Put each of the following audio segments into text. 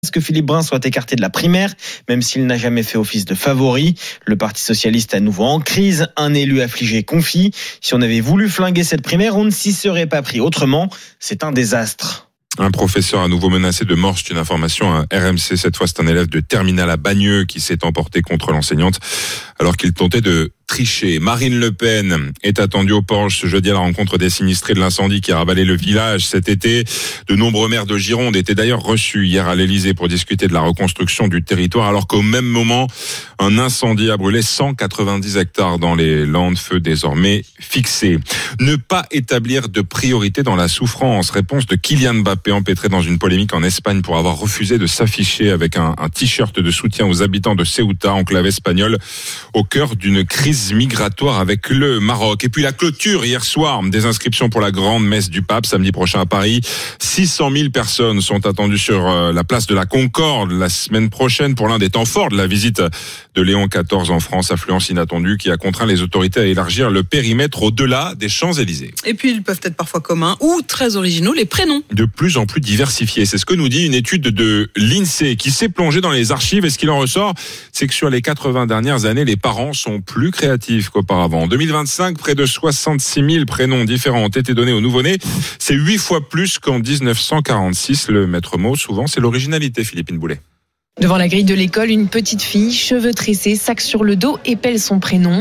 que Philippe Brun soit écarté de la primaire, même s'il n'a jamais fait office de favori. Le Parti socialiste à nouveau en crise, un élu affligé confie. Si on avait voulu flinguer cette primaire, on ne s'y serait pas pris. Autrement, c'est un désastre. Un professeur à nouveau menacé de mort, c'est une information à RMC. Cette fois, c'est un élève de terminale à Bagneux qui s'est emporté contre l'enseignante alors qu'il tentait de tricher. Marine Le Pen est attendue au Porche ce jeudi à la rencontre des sinistrés de l'incendie qui a ravalé le village cet été. De nombreux maires de Gironde étaient d'ailleurs reçus hier à l'Elysée pour discuter de la reconstruction du territoire, alors qu'au même moment, un incendie a brûlé 190 hectares dans les Landes, feu désormais fixé. Ne pas établir de priorité dans la souffrance. Réponse de Kylian Mbappé, empêtré dans une polémique en Espagne pour avoir refusé de s'afficher avec un t-shirt de soutien aux habitants de Ceuta, enclave espagnole, au cœur d'une crise migratoire avec le Maroc. Et puis la clôture hier soir des inscriptions pour la grande messe du pape samedi prochain à Paris. 600 000 personnes sont attendues sur la place de la Concorde la semaine prochaine pour l'un des temps forts de la visite de Léon XIV en France. Affluence inattendue qui a contraint les autorités à élargir le périmètre au-delà des Champs-Élysées. Et puis ils peuvent être parfois communs ou très originaux, les prénoms. De plus en plus diversifiés. C'est ce que nous dit une étude de l'INSEE qui s'est plongée dans les archives. Et ce qu'il en ressort, c'est que sur les 80 dernières années, les parents sont plus créatifs qu'auparavant. En 2025, près de 66 000 prénoms différents ont été donnés aux nouveau-nés. C'est 8 fois plus qu'en 1946. Le maître mot, souvent, c'est l'originalité, Philippine Boulet. Devant la grille de l'école, une petite fille, cheveux tressés, sac sur le dos, épelle son prénom.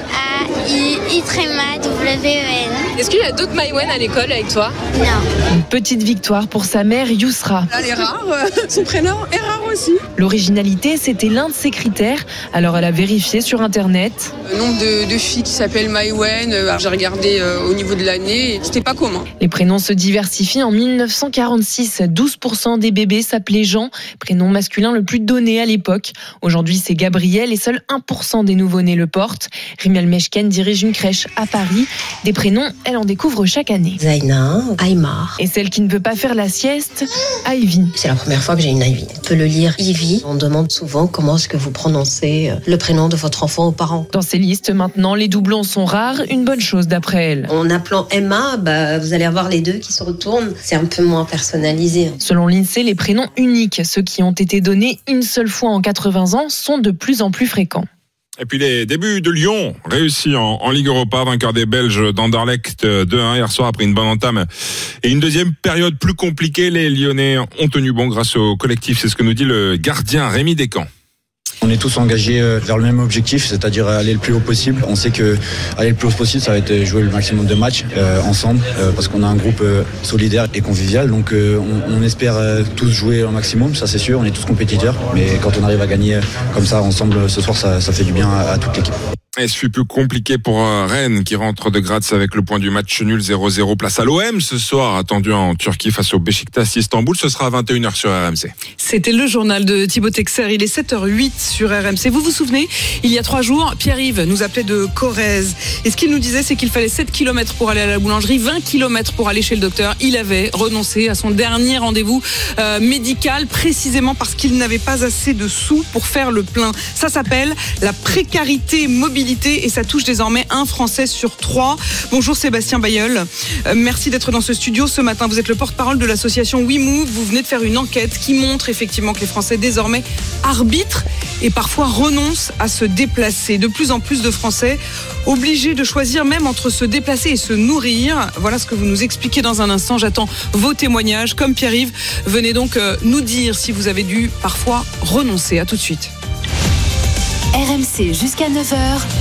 M-A-I-I-W-E-N. Est-ce qu'il y a d'autres Maïwen à l'école avec toi ? Non. Une petite victoire pour sa mère, Yousra. Elle est rare, son prénom est rare aussi. L'originalité, c'était l'un de ses critères, alors elle a vérifié sur Internet. Le nombre de filles qui s'appellent Maïwen, j'ai regardé au niveau de l'année, c'était pas commun. Les prénoms se diversifient. En 1946, 12% des bébés s'appelaient Jean, prénom masculin le plus donné à l'époque. Aujourd'hui, c'est Gabriel et seul 1% des nouveau-nés le portent. Rimel Meshken dirige une crèche à Paris. Des prénoms, elle en découvre chaque année. Zaina, Aymar. Et celle qui ne peut pas faire la sieste, Ivy. C'est la première fois que j'ai une Ivy. On peut le lire Ivy. On demande souvent comment est-ce que vous prononcez le prénom de votre enfant aux parents. Dans ces listes, maintenant, les doublons sont rares. Une bonne chose d'après elle. En appelant Emma, vous allez avoir les deux qui se retournent. C'est un peu moins personnalisé. Selon l'INSEE, les prénoms uniques, ceux qui ont été donnés une seule fois en 80 ans, sont de plus en plus fréquents. Et puis les débuts de Lyon réussis en Ligue Europa, vainqueur des Belges d'Anderlecht 2-1 hier soir après une bonne entame et une deuxième période plus compliquée. Les Lyonnais ont tenu bon grâce au collectif, c'est ce que nous dit le gardien Rémi Descamps. On est tous engagés vers le même objectif, c'est-à-dire aller le plus haut possible. On sait que aller le plus haut possible, ça va être jouer le maximum de matchs ensemble, parce qu'on a un groupe solidaire et convivial. Donc on espère tous jouer au maximum, ça c'est sûr. On est tous compétiteurs, mais quand on arrive à gagner comme ça ensemble ce soir, ça fait du bien à toute l'équipe. Et ce fut plus compliqué pour Rennes qui rentre de Graz avec le point du match nul 0-0. Place à l'OM ce soir, attendu en Turquie face au Beşiktaş Istanbul. Ce sera à 21h sur RMC. C'était le journal de Thibaut Texer. Il est 7h08 sur RMC. Vous vous souvenez, il y a 3 jours, Pierre-Yves nous appelait de Corrèze. Et ce qu'il nous disait, c'est qu'il fallait 7 km pour aller à la boulangerie, 20 km pour aller chez le docteur. Il avait renoncé à son dernier rendez-vous médical, précisément parce qu'il n'avait pas assez de sous pour faire le plein. Ça s'appelle la précarité mobile. Et ça touche désormais 1 Français sur 3. Bonjour Sébastien Bayeul. Merci d'être dans ce studio ce matin. Vous êtes le porte-parole de l'association WeMove. Vous venez de faire une enquête qui montre effectivement que les Français désormais arbitrent et parfois renoncent à se déplacer. De plus en plus de Français obligés de choisir même entre se déplacer et se nourrir. Voilà ce que vous nous expliquez dans un instant. J'attends vos témoignages. Comme Pierre-Yves, venez donc nous dire si vous avez dû parfois renoncer. À tout de suite. RMC jusqu'à 9h.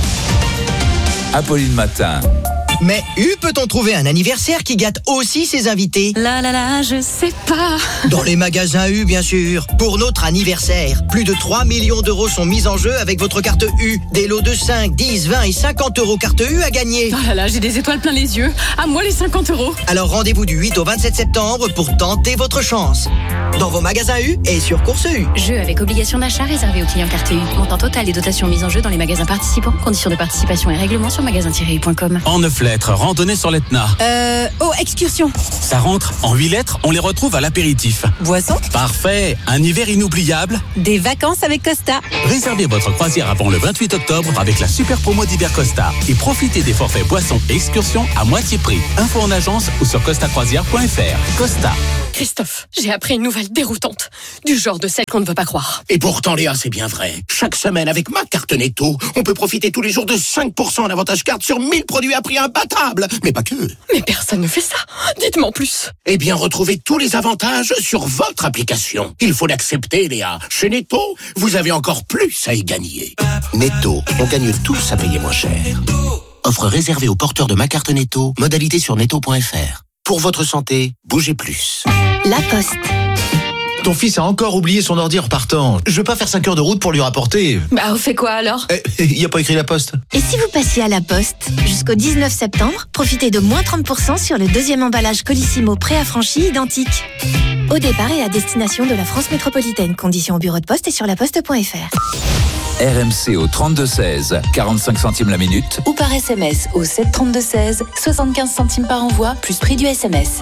Apolline Matin. Mais peut-on trouver un anniversaire qui gâte aussi ses invités ? Je sais pas. Dans les magasins U, bien sûr. Pour notre anniversaire, plus de 3 millions d'euros sont mis en jeu avec votre carte U. Des lots de 5, 10, 20 et 50 euros carte U à gagner. J'ai des étoiles plein les yeux. À moi les 50 euros. Alors rendez-vous du 8 au 27 septembre pour tenter votre chance. Dans vos magasins U et sur Course U. Jeu avec obligation d'achat réservé aux clients carte U. Montant total des dotations mises en jeu dans les magasins participants. Conditions de participation et règlements sur magasin-u.com. En 9 lettres, randonnée sur l'Etna. Excursion. Ça rentre. En 8 lettres, on les retrouve à l'apéritif. Boisson. Parfait. Un hiver inoubliable. Des vacances avec Costa. Réservez votre croisière avant le 28 octobre avec la super promo d'hiver Costa. Et profitez des forfaits boissons et excursions à moitié prix. Info en agence ou sur costacroisière.fr. Costa. Christophe, j'ai appris une nouvelle déroutante, du genre de celle qu'on ne veut pas croire. Et pourtant, Léa, c'est bien vrai. Chaque semaine, avec ma carte Netto, on peut profiter tous les jours de 5% en avantage carte sur 1000 produits à prix imbattable. Mais pas que. Mais personne ne fait ça. Dites-moi en plus. Eh bien, retrouvez tous les avantages sur votre application. Il faut l'accepter, Léa. Chez Netto, vous avez encore plus à y gagner. Netto, on gagne tous à payer moins cher. Offre réservée aux porteurs de ma carte Netto. Modalité sur netto.fr. Pour votre santé, bougez plus. La Poste. Ton fils a encore oublié son ordi en repartant. Je veux pas faire 5 heures de route pour lui rapporter. Bah, on fait quoi alors ? Il y a pas écrit La Poste. Et si vous passiez à La Poste, jusqu'au 19 septembre, profitez de moins 30% sur le deuxième emballage Colissimo préaffranchi identique. Au départ et à destination de la France métropolitaine. Conditions au bureau de poste et sur laposte.fr. RMC au 32-16, 45 centimes la minute. Ou par SMS au 732-16, 75 centimes par envoi, plus prix du SMS.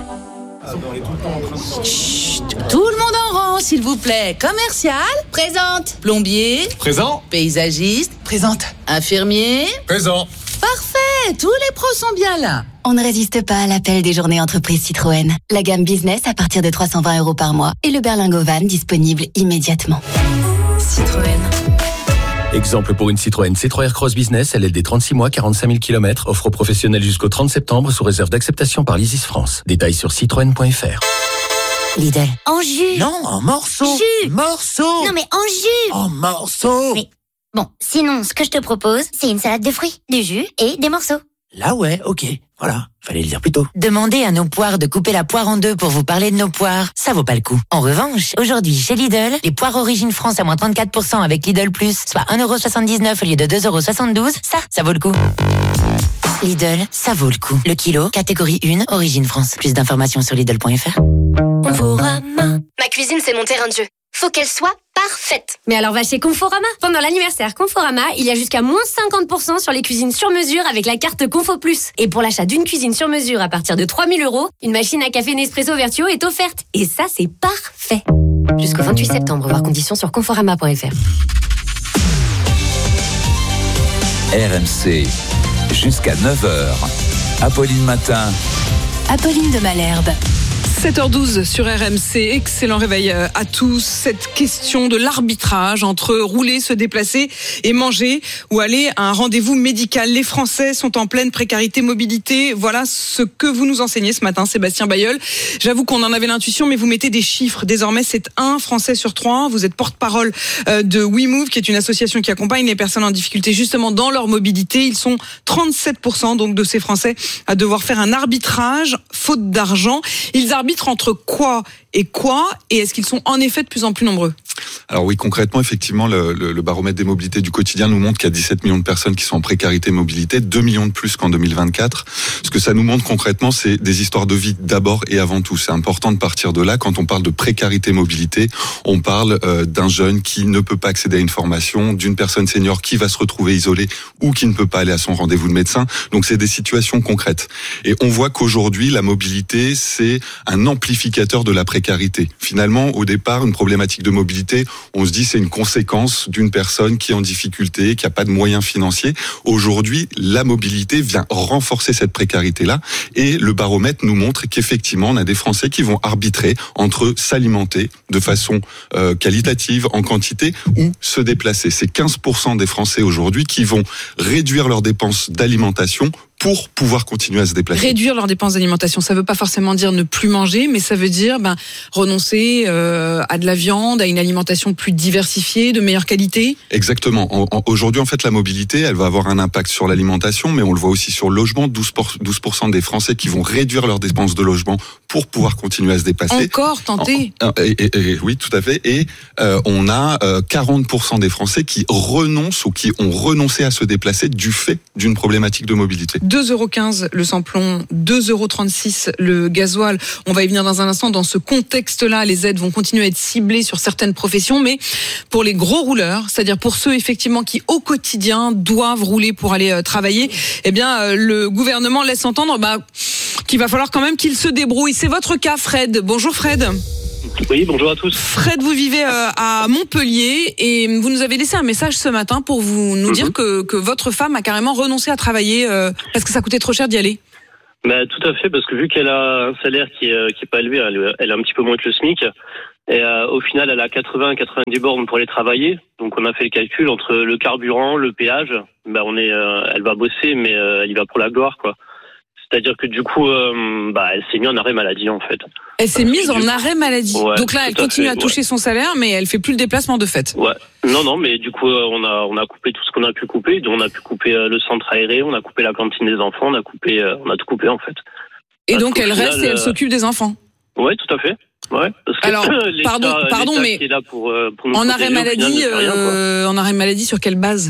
Chut, tout le monde en rang, s'il vous plaît. Commercial, présente. Plombier, présent. Paysagiste, présente. Infirmier, présent. Parfait, tous les pros sont bien là. On ne résiste pas à l'appel des journées entreprises Citroën. La gamme business à partir de 320 € par mois et le berlingot van disponible immédiatement. Citroën. Exemple pour une Citroën C3 Aircross Business, LLD 36 mois, 45 000 km, offre professionnelle jusqu'au 30 septembre sous réserve d'acceptation par l'ISIS France. Détails sur citroën.fr. Lidl. En jus. Non, en morceaux. Jus. Morceaux. Non mais en jus. En morceaux. Mais bon, sinon, ce que je te propose, c'est une salade de fruits, du jus et des morceaux. Là ouais, ok. Voilà, fallait le dire plus tôt. Demandez à nos poires de couper la poire en deux pour vous parler de nos poires. Ça vaut pas le coup. En revanche, aujourd'hui, chez Lidl, les poires Origine France à moins 34% avec Lidl Plus, soit 1,79 € au lieu de 2,72 €, ça vaut le coup. Lidl, ça vaut le coup. Le kilo, catégorie 1, Origine France. Plus d'informations sur Lidl.fr. Conforama. Ma cuisine, c'est mon terrain de jeu. Faut qu'elle soit parfaite. Mais alors va chez Conforama. Pendant l'anniversaire Conforama, il y a jusqu'à moins 50% sur les cuisines sur mesure avec la carte Confo Plus. Et pour l'achat d'une cuisine sur mesure à partir de 3 000 €, une machine à café Nespresso Vertuo est offerte. Et ça, c'est parfait. Jusqu'au 28 septembre, voir conditions sur conforama.fr. RMC, jusqu'à 9h. Apolline Matin. Apolline de Malherbe. 7h12 sur RMC, excellent réveil à tous. Cette question de l'arbitrage entre rouler, se déplacer et manger ou aller à un rendez-vous médical. Les Français sont en pleine précarité mobilité. Voilà ce que vous nous enseignez ce matin, Sébastien Bayeul. J'avoue qu'on en avait l'intuition, mais vous mettez des chiffres. Désormais, c'est 1 Français sur 3. Vous êtes porte-parole de WeMove, qui est une association qui accompagne les personnes en difficulté justement dans leur mobilité. Ils sont 37% donc de ces Français à devoir faire un arbitrage faute d'argent. Ils arbitrent entre quoi, et est-ce qu'ils sont en effet de plus en plus nombreux ? Alors oui, concrètement, effectivement, le baromètre des mobilités du quotidien nous montre qu'il y a 17 millions de personnes qui sont en précarité mobilité, 2 millions de plus qu'en 2024. Ce que ça nous montre concrètement, c'est des histoires de vie d'abord et avant tout. C'est important de partir de là. Quand on parle de précarité mobilité, on parle d'un jeune qui ne peut pas accéder à une formation, d'une personne senior qui va se retrouver isolée ou qui ne peut pas aller à son rendez-vous de médecin. Donc c'est des situations concrètes. Et on voit qu'aujourd'hui, la mobilité, c'est un amplificateur de la précarité. Finalement, au départ, une problématique de mobilité, on se dit c'est une conséquence d'une personne qui est en difficulté, qui n'a pas de moyens financiers. Aujourd'hui, la mobilité vient renforcer cette précarité-là et le baromètre nous montre qu'effectivement, on a des Français qui vont arbitrer entre s'alimenter de façon qualitative, en quantité, ou se déplacer. C'est 15% des Français aujourd'hui qui vont réduire leurs dépenses d'alimentation pour pouvoir continuer à se déplacer. Réduire leurs dépenses d'alimentation, ça ne veut pas forcément dire ne plus manger, mais ça veut dire renoncer à de la viande, à une alimentation plus diversifiée, de meilleure qualité. Exactement. Aujourd'hui, en fait, la mobilité, elle va avoir un impact sur l'alimentation, mais on le voit aussi sur le logement. 12% des Français qui vont réduire leurs dépenses de logement pour pouvoir continuer à se déplacer. Encore tenter. Oui, tout à fait. Et on a 40% des Français qui renoncent ou qui ont renoncé à se déplacer du fait d'une problématique de mobilité. 2,15 € le samplon, 2,36 € le gasoil. On va y venir dans un instant. Dans ce contexte-là, les aides vont continuer à être ciblées sur certaines professions, mais pour les gros rouleurs, c'est-à-dire pour ceux effectivement qui au quotidien doivent rouler pour aller travailler, eh bien le gouvernement laisse entendre qu'il va falloir quand même qu'ils se débrouillent. C'est votre cas, Fred. Bonjour Fred. Oui, bonjour à tous. Fred, vous vivez à Montpellier et vous nous avez laissé un message ce matin pour nous dire que votre femme a carrément renoncé à travailler parce que ça coûtait trop cher d'y aller. Bah, tout à fait, parce que vu qu'elle a un salaire qui est pas élevé, elle a un petit peu moins que le SMIC. Et au final, elle a 80-90 bornes pour aller travailler. Donc, on a fait le calcul entre le carburant, le péage. Bah, elle va bosser, mais elle y va pour la gloire, quoi. C'est-à-dire que du coup, elle s'est mise en arrêt maladie, en fait. Elle s'est mise en arrêt maladie. Ouais, donc là, elle continue à toucher son salaire, mais elle fait plus le déplacement de fait. Ouais. Non, mais du coup, on a coupé tout ce qu'on a pu couper. Donc, on a pu couper le centre aéré, on a coupé la cantine des enfants, on a tout coupé, en fait. Et donc, elle reste et elle s'occupe des enfants. Ouais, tout à fait. Ouais, parce que alors, pardon, mais qui est là pour nous en arrêt maladie, en arrêt maladie, sur quelle base?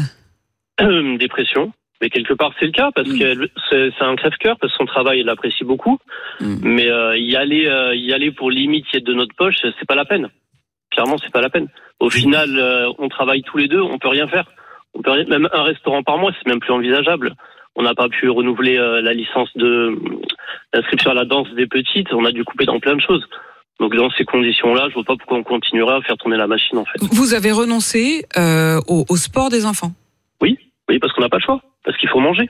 Dépression. Mais quelque part, c'est le cas, parce que c'est un crève-cœur, parce que son travail, elle l'apprécie beaucoup. Mais y aller pour limite de notre poche, c'est pas la peine. Clairement, c'est pas la peine. Au final, on travaille tous les deux, on peut rien faire. Même un restaurant par mois, c'est même plus envisageable. On n'a pas pu renouveler la licence d'inscription à la danse des petites, on a dû couper dans plein de choses. Donc dans ces conditions-là, je vois pas pourquoi on continuerait à faire tourner la machine, en fait. Vous avez renoncé au sport des enfants? Oui, parce qu'on n'a pas le choix, parce qu'il faut manger.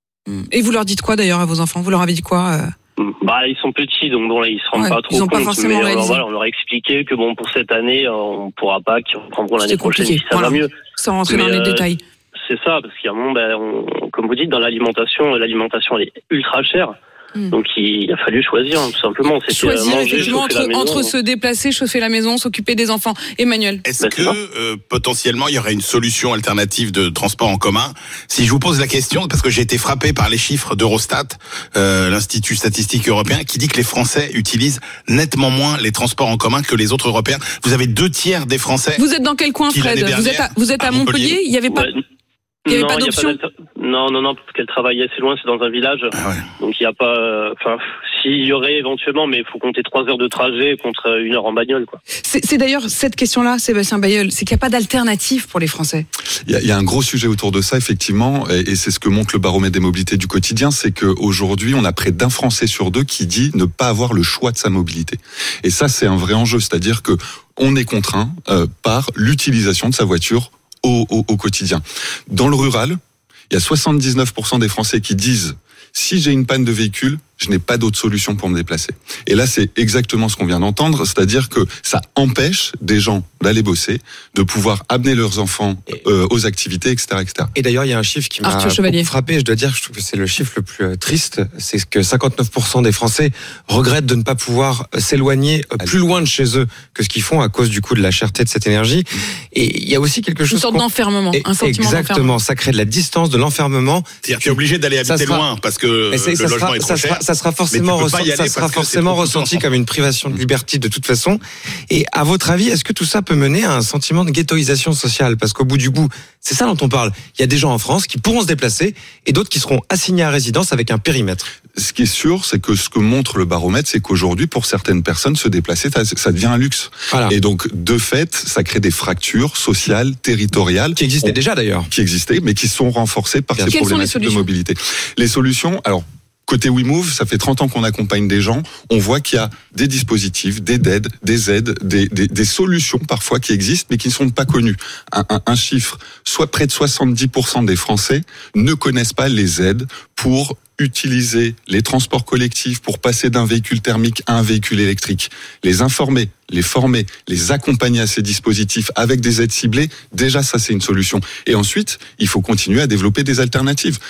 Et vous leur dites quoi d'ailleurs à vos enfants? Vous leur avez dit quoi? Ils sont petits, donc bon, là, ils se rendent pas trop ils ont compte. Pas forcément réalisé. Voilà, on leur a expliqué que bon, pour cette année, on pourra pas, qu'ils reprendront l'année prochaine si ça va mieux. Sans rentrer dans les détails. C'est ça, parce qu'il y a un moment, comme vous dites, dans l'alimentation elle est ultra chère. Donc il a fallu choisir, tout simplement. Choisir manger, effectivement entre se déplacer, chauffer la maison, s'occuper des enfants. Emmanuel. Est-ce que potentiellement il y aurait une solution alternative de transport en commun? Si je vous pose la question, parce que j'ai été frappé par les chiffres d'Eurostat, l'Institut statistique européen, qui dit que les Français utilisent nettement moins les transports en commun que les autres Européens. Vous avez 2/3 des Français. Vous êtes dans quel coin, Fred? Vous êtes à Montpellier. Il y avait pas. Il n'y avait pas d'option. Non, parce qu'elle travaille assez loin, c'est dans un village. Ah ouais. Donc il n'y a pas. S'il y aurait éventuellement, mais il faut compter 3 heures de trajet contre 1 heure en bagnole, quoi. C'est d'ailleurs cette question-là, Sébastien Bailleul, c'est qu'il n'y a pas d'alternative pour les Français. Il y a un gros sujet autour de ça, effectivement, et c'est ce que montre le baromètre des mobilités du quotidien, c'est qu'aujourd'hui, on a près d'1 Français sur 2 qui dit ne pas avoir le choix de sa mobilité. Et ça, c'est un vrai enjeu, c'est-à-dire que on est contraint par l'utilisation de sa voiture au quotidien. Dans le rural, il y a 79% des Français qui disent si j'ai une panne de véhicule, je n'ai pas d'autre solution pour me déplacer. Et là, c'est exactement ce qu'on vient d'entendre, c'est-à-dire que ça empêche des gens d'aller bosser, de pouvoir amener leurs enfants aux activités, etc., etc. Et d'ailleurs, il y a un chiffre qui m'a frappé, je dois dire, je trouve que c'est le chiffre le plus triste, c'est que 59% des Français regrettent de ne pas pouvoir s'éloigner plus loin de chez eux que ce qu'ils font à cause du coût de la cherté de cette énergie. Et il y a aussi quelque chose... Une sorte d'enfermement, un sentiment d'enfermement. Exactement, ça crée de la distance, de l'enfermement. C'est-à-dire que tu es obligé d'aller habiter loin parce que le logement est trop cher. Ça sera forcément ressenti comme une privation de liberté de toute façon. Et à votre avis, est-ce que tout ça peut mener à un sentiment de ghettoisation sociale? Parce qu'au bout du bout, c'est ça dont on parle. Il y a des gens en France qui pourront se déplacer et d'autres qui seront assignés à résidence avec un périmètre. Ce qui est sûr, c'est que ce que montre le baromètre, c'est qu'aujourd'hui, pour certaines personnes, se déplacer, ça devient un luxe. Voilà. Et donc, de fait, ça crée des fractures sociales, territoriales. Qui existaient déjà d'ailleurs. Qui existaient, mais qui sont renforcées par ces problématiques de mobilité. Les solutions, alors, côté WeMove, ça fait 30 ans qu'on accompagne des gens. On voit qu'il y a des dispositifs, des aides, des solutions parfois qui existent, mais qui ne sont pas connues. Un chiffre, soit près de 70% des Français ne connaissent pas les aides pour utiliser les transports collectifs, pour passer d'un véhicule thermique à un véhicule électrique. Les informer, les former, les accompagner à ces dispositifs avec des aides ciblées, déjà ça c'est une solution. Et ensuite, il faut continuer à développer des alternatives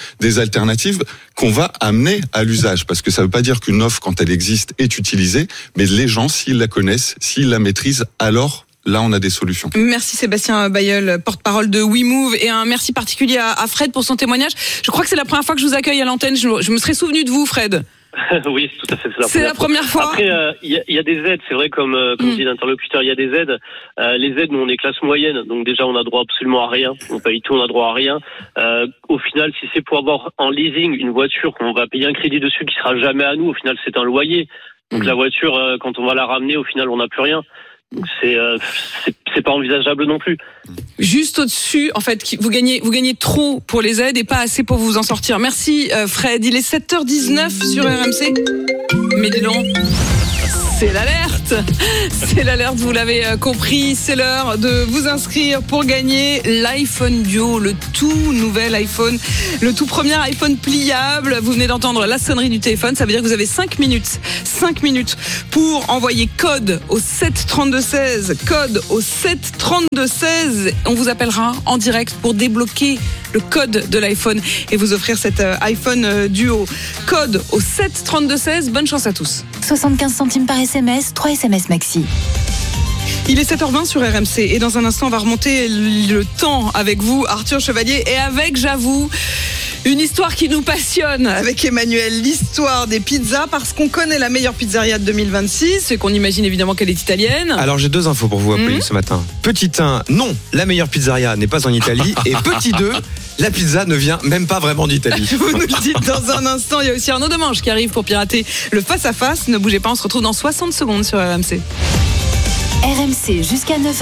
qu'on va amener à l'usage, parce que ça ne veut pas dire qu'une offre, quand elle existe, est utilisée, mais les gens, s'ils la connaissent, s'ils la maîtrisent, alors là, on a des solutions. Merci Sébastien Bailleul, porte-parole de WeMove, et un merci particulier à Fred pour son témoignage. Je crois que c'est la première fois que je vous accueille à l'antenne. Je me serais souvenu de vous, Fred. Oui, tout à fait. C'est la première fois. Après, il y a des aides, c'est vrai, comme dit l'interlocuteur, il y a des aides. Les aides, nous, on est classe moyenne, donc déjà, on a droit absolument à rien. On paye tout, on a droit à rien. Au final, si c'est pour avoir en leasing une voiture, qu'on va payer un crédit dessus qui sera jamais à nous, au final, c'est un loyer. Donc la voiture, quand on va la ramener, au final, on n'a plus rien. Donc c'est pas envisageable non plus. Juste au-dessus, en fait, vous gagnez trop pour les aides et pas assez pour vous en sortir. Merci Fred, il est 7h19 sur RMC. Mais dis donc, c'est l'alerte. l'alerte. C'est l'alerte, vous l'avez compris. C'est l'heure de vous inscrire pour gagner l'iPhone Duo, le tout nouvel iPhone, le tout premier iPhone pliable. Vous venez d'entendre la sonnerie du téléphone. Ça veut dire que vous avez 5 minutes pour envoyer code au 73216. Code au 73216. On vous appellera en direct pour débloquer le code de l'iPhone et vous offrir cet iPhone Duo. Code au 73216. Bonne chance à tous. 75 centimes par SMS, 3 SMS maxi. Il est 7h20 sur RMC et dans un instant on va remonter le temps avec vous, Arthur Chevalier, et avec, j'avoue, une histoire qui nous passionne avec Emmanuel, l'histoire des pizzas, parce qu'on connaît la meilleure pizzeria de 2026 et qu'on imagine évidemment qu'elle est italienne. Alors j'ai 2 infos pour vous, Apolline, ce matin. Petit 1, non, la meilleure pizzeria n'est pas en Italie. Et petit 2, la pizza ne vient même pas vraiment d'Italie. Vous nous le dites dans un instant. Il y a aussi Arnaud Demange qui arrive pour pirater le face-à-face. Ne bougez pas, on se retrouve dans 60 secondes sur RMC. RMC jusqu'à 9h.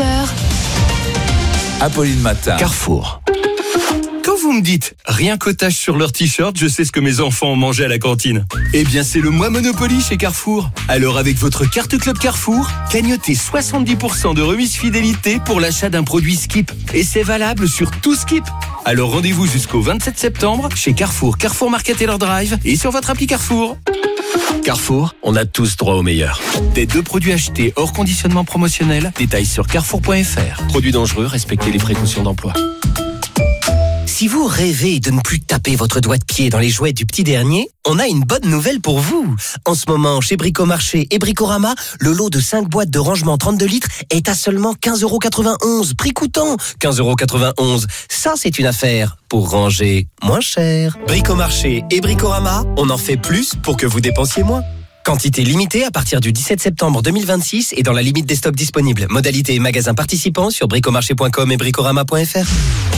Apolline Matin. Carrefour. Quand vous me dites rien qu'otage sur leur t-shirt, je sais ce que mes enfants ont mangé à la cantine. Eh bien, c'est le mois Monopoly chez Carrefour. Alors, avec votre carte Club Carrefour, cagnotez 70% de remise fidélité pour l'achat d'un produit Skip. Et c'est valable sur tout Skip. Alors, rendez-vous jusqu'au 27 septembre chez Carrefour, Carrefour Market Taylor Drive et sur votre appli Carrefour. Carrefour, on a tous droit au meilleur. Des 2 produits achetés hors conditionnement promotionnel, détails sur carrefour.fr. Produits dangereux, respectez les précautions d'emploi. Si vous rêvez de ne plus taper votre doigt de pied dans les jouets du petit dernier, on a une bonne nouvelle pour vous. En ce moment, chez Bricomarché et Bricorama, le lot de 5 boîtes de rangement 32 litres est à seulement 15,91 €. Prix coûtant, 15,91 €. Ça, c'est une affaire pour ranger moins cher. Bricomarché et Bricorama, on en fait plus pour que vous dépensiez moins. Quantité limitée à partir du 17 septembre 2026 et dans la limite des stocks disponibles. Modalité et magasins participants sur bricomarché.com et bricorama.fr.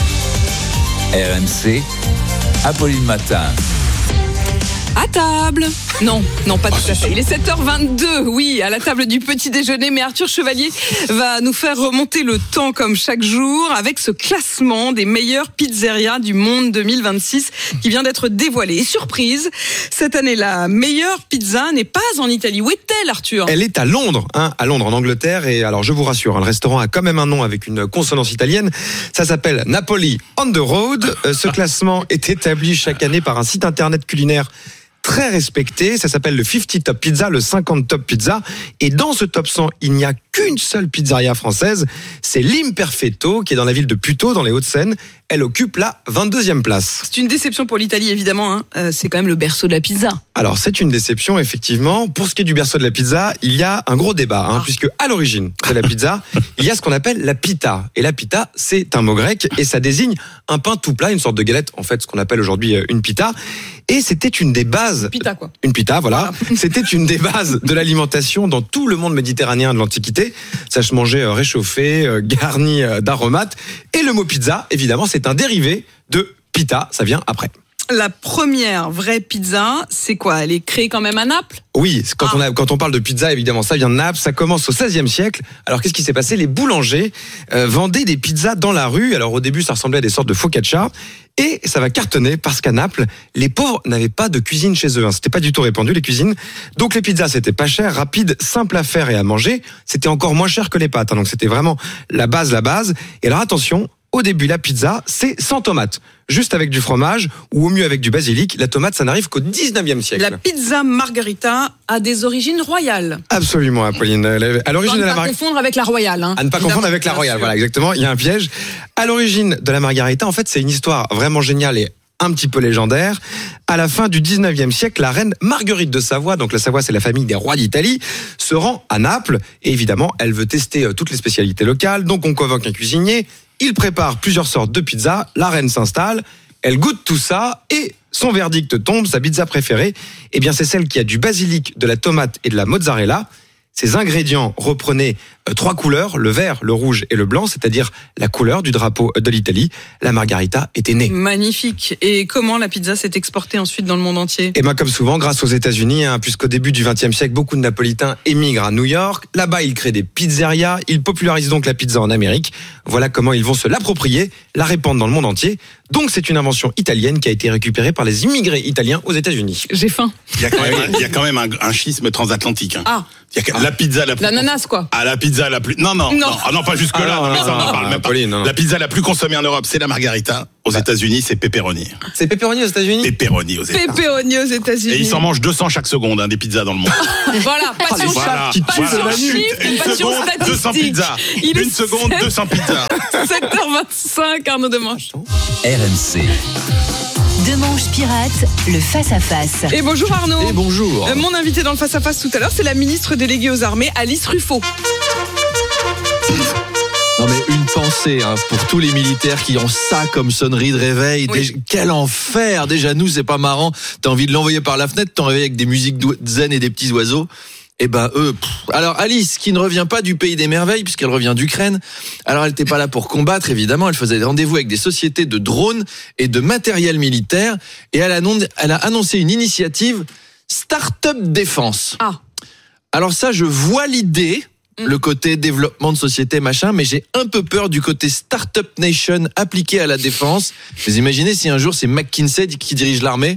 RMC, Apolline Matin. À table. Non, pas tout à fait. Il est 7h22, oui, à la table du petit déjeuner. Mais Arthur Chevalier va nous faire remonter le temps comme chaque jour avec ce classement des meilleures pizzerias du monde 2026 qui vient d'être dévoilé. Et surprise, cette année, la meilleure pizza n'est pas en Italie. Où est-elle, Arthur ? Elle est à Londres, à Londres, en Angleterre. Et alors, je vous rassure, le restaurant a quand même un nom avec une consonance italienne. Ça s'appelle Napoli on the Road. Ce classement est établi chaque année par un site internet culinaire très respecté, ça s'appelle le 50 Top Pizza, le 50 Top Pizza. Et dans ce top 100, il n'y a qu'une seule pizzeria française, c'est l'Imperfetto, qui est dans la ville de Puteaux, dans les Hauts-de-Seine. Elle occupe la 22e place. C'est une déception pour l'Italie, évidemment. C'est quand même le berceau de la pizza. Alors, c'est une déception, effectivement. Pour ce qui est du berceau de la pizza, il y a un gros débat, puisque à l'origine de la pizza, il y a ce qu'on appelle la pita. Et la pita, c'est un mot grec, et ça désigne un pain tout plat, une sorte de galette, en fait, ce qu'on appelle aujourd'hui une pita. Et c'était une des bases... Pita, quoi. Une pita, voilà. C'était une des bases de l'alimentation dans tout le monde méditerranéen de l'Antiquité. Ça se mangeait réchauffé, garni d'aromates. Et le mot pizza, évidemment, c'est un dérivé de pita. Ça vient après. La première vraie pizza, c'est quoi ? Elle est créée quand même à Naples ? Oui, quand on parle de pizza, évidemment, ça vient de Naples. Ça commence au XVIe siècle. Alors, qu'est-ce qui s'est passé ? Les boulangers vendaient des pizzas dans la rue. Alors, au début, ça ressemblait à des sortes de focaccia. Et ça va cartonner parce qu'à Naples, les pauvres n'avaient pas de cuisine chez eux. C'était pas du tout répandu, les cuisines. Donc, les pizzas, c'était pas cher, rapide, simple à faire et à manger. C'était encore moins cher que les pâtes. Donc, c'était vraiment la base. Et alors, attention, au début, la pizza, c'est sans tomate. Juste avec du fromage ou au mieux avec du basilic. La tomate, ça n'arrive qu'au 19e siècle. La pizza margarita a des origines royales. Absolument, Apolline. À l'origine de la margarita. À ne pas confondre avec la royale. À ne pas confondre avec la royale, voilà, exactement. Il y a un piège. À l'origine de la margarita, en fait, c'est une histoire vraiment géniale et un petit peu légendaire. À la fin du 19e siècle, la reine Marguerite de Savoie, donc la Savoie c'est la famille des rois d'Italie, se rend à Naples et évidemment elle veut tester toutes les spécialités locales, donc on convoque un cuisinier, il prépare plusieurs sortes de pizzas, la reine s'installe, elle goûte tout ça et son verdict tombe, sa pizza préférée, eh bien c'est celle qui a du basilic, de la tomate et de la mozzarella. Ces ingrédients reprenaient 3 couleurs, le vert, le rouge et le blanc, c'est-à-dire la couleur du drapeau de l'Italie. La margarita était née. Magnifique. Et comment la pizza s'est exportée ensuite dans le monde entier ? Eh bien, comme souvent, grâce aux États-Unis, puisqu'au début du XXe siècle, beaucoup de Napolitains émigrent à New York. Là-bas, ils créent des pizzerias. Ils popularisent donc la pizza en Amérique. Voilà comment ils vont se l'approprier, la répandre dans le monde entier. Donc, c'est une invention italienne qui a été récupérée par les immigrés italiens aux États-Unis. J'ai faim. Il y a quand même un schisme transatlantique. Il y a la pizza la plus... L'ananas, quoi. Ah, la pizza la plus... Non, pas jusque-là. La pizza la plus consommée en Europe, c'est la margarita. Aux États-Unis, c'est pepperoni. C'est pepperoni aux États-Unis? Pepperoni aux États-Unis. Pepperoni aux États-Unis. Et ils s'en mangent 200 chaque seconde, des pizzas dans le monde. Voilà, passion chiffre, passion statistique. 200 pizzas. Une seconde, 200 pizzas. 7h25, Arnaud Demanche. RMC. Demanche pirate, le face-à-face. Et bonjour Arnaud. Et bonjour. Mon invité dans le face-à-face tout à l'heure, c'est la ministre déléguée aux armées, Alice Ruffo. Non mais une pensée pour tous les militaires qui ont ça comme sonnerie de réveil. Oui. Quel enfer. Déjà nous c'est pas marrant. T'as envie de l'envoyer par la fenêtre, t'en réveilles avec des musiques zen et des petits oiseaux. Et ben eux. Alors Alice, qui ne revient pas du pays des merveilles puisqu'elle revient d'Ukraine. Alors elle n'était pas là pour combattre évidemment. Elle faisait des rendez-vous avec des sociétés de drones et de matériel militaire. Et elle a annoncé une initiative Startup Défense. Ah. Alors ça, je vois l'idée. Le côté développement de société, machin, mais j'ai un peu peur du côté Startup Nation appliqué à la défense. Vous imaginez si un jour c'est McKinsey qui dirige l'armée?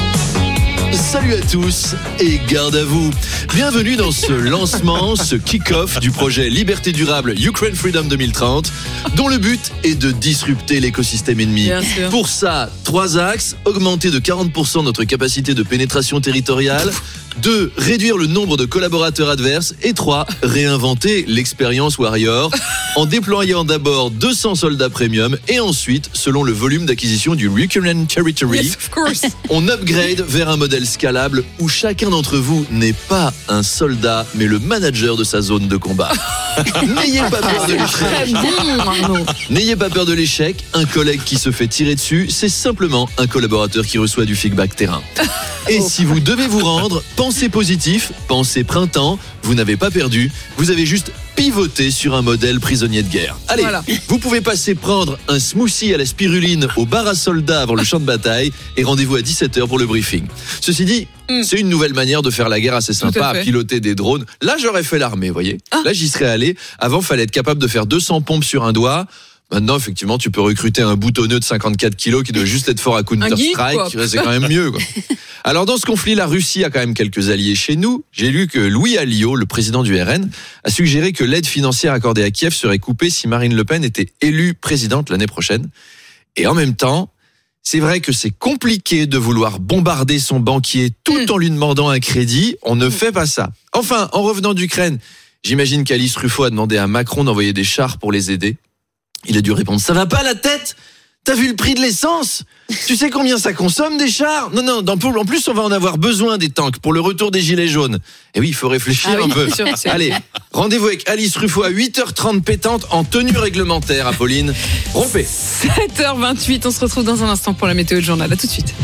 Salut à tous et garde à vous. Bienvenue dans ce lancement, ce kick-off du projet Liberté Durable Ukraine Freedom 2030, dont le but est de disrupter l'écosystème ennemi. Pour ça, 3 axes: augmenter de 40% notre capacité de pénétration territoriale, 2, réduire le nombre de collaborateurs adverses, et 3, réinventer l'expérience Warrior en déployant d'abord 200 soldats premium et ensuite, selon le volume d'acquisition du Recurrent Territory, on upgrade vers un modèle scalable où chacun d'entre vous n'est pas un soldat mais le manager de sa zone de combat. N'ayez pas peur de l'échec. N'ayez pas peur de l'échec. Un collègue qui se fait tirer dessus, c'est simplement un collaborateur qui reçoit du feedback terrain. Et si vous devez vous rendre, pensez positif, pensez printemps, vous n'avez pas perdu, vous avez juste pivoté sur un modèle prisonnier de guerre. Allez, vous pouvez passer prendre un smoothie à la spiruline au bar à soldats avant le champ de bataille et rendez-vous à 17h pour le briefing. Ceci dit, c'est une nouvelle manière de faire la guerre assez sympa, à piloter des drones. Là, j'aurais fait l'armée, vous voyez. Là, j'y serais allé. Avant, fallait être capable de faire 200 pompes sur un doigt. Maintenant, effectivement, tu peux recruter un boutonneux de 54 kilos qui doit juste être fort à Counter-Strike. C'est quand même mieux, quoi. Alors, dans ce conflit, la Russie a quand même quelques alliés chez nous. J'ai lu que Louis Alliot, le président du RN, a suggéré que l'aide financière accordée à Kiev serait coupée si Marine Le Pen était élue présidente l'année prochaine. Et en même temps, c'est vrai que c'est compliqué de vouloir bombarder son banquier tout en lui demandant un crédit. On ne fait pas ça. Enfin, en revenant d'Ukraine, j'imagine qu'Alice Ruffo a demandé à Macron d'envoyer des chars pour les aider. Il a dû répondre: ça va pas la tête? T'as vu le prix de l'essence? Tu sais combien ça consomme des chars? Non, en plus on va en avoir besoin des tanks pour le retour des gilets jaunes. Et oui, il faut réfléchir un peu. Sûr, allez, rendez-vous avec Alice Ruffo à 8h30 pétante en tenue réglementaire, Apolline. Rompez. 7h28, on se retrouve dans un instant pour la météo du journal. À tout de suite.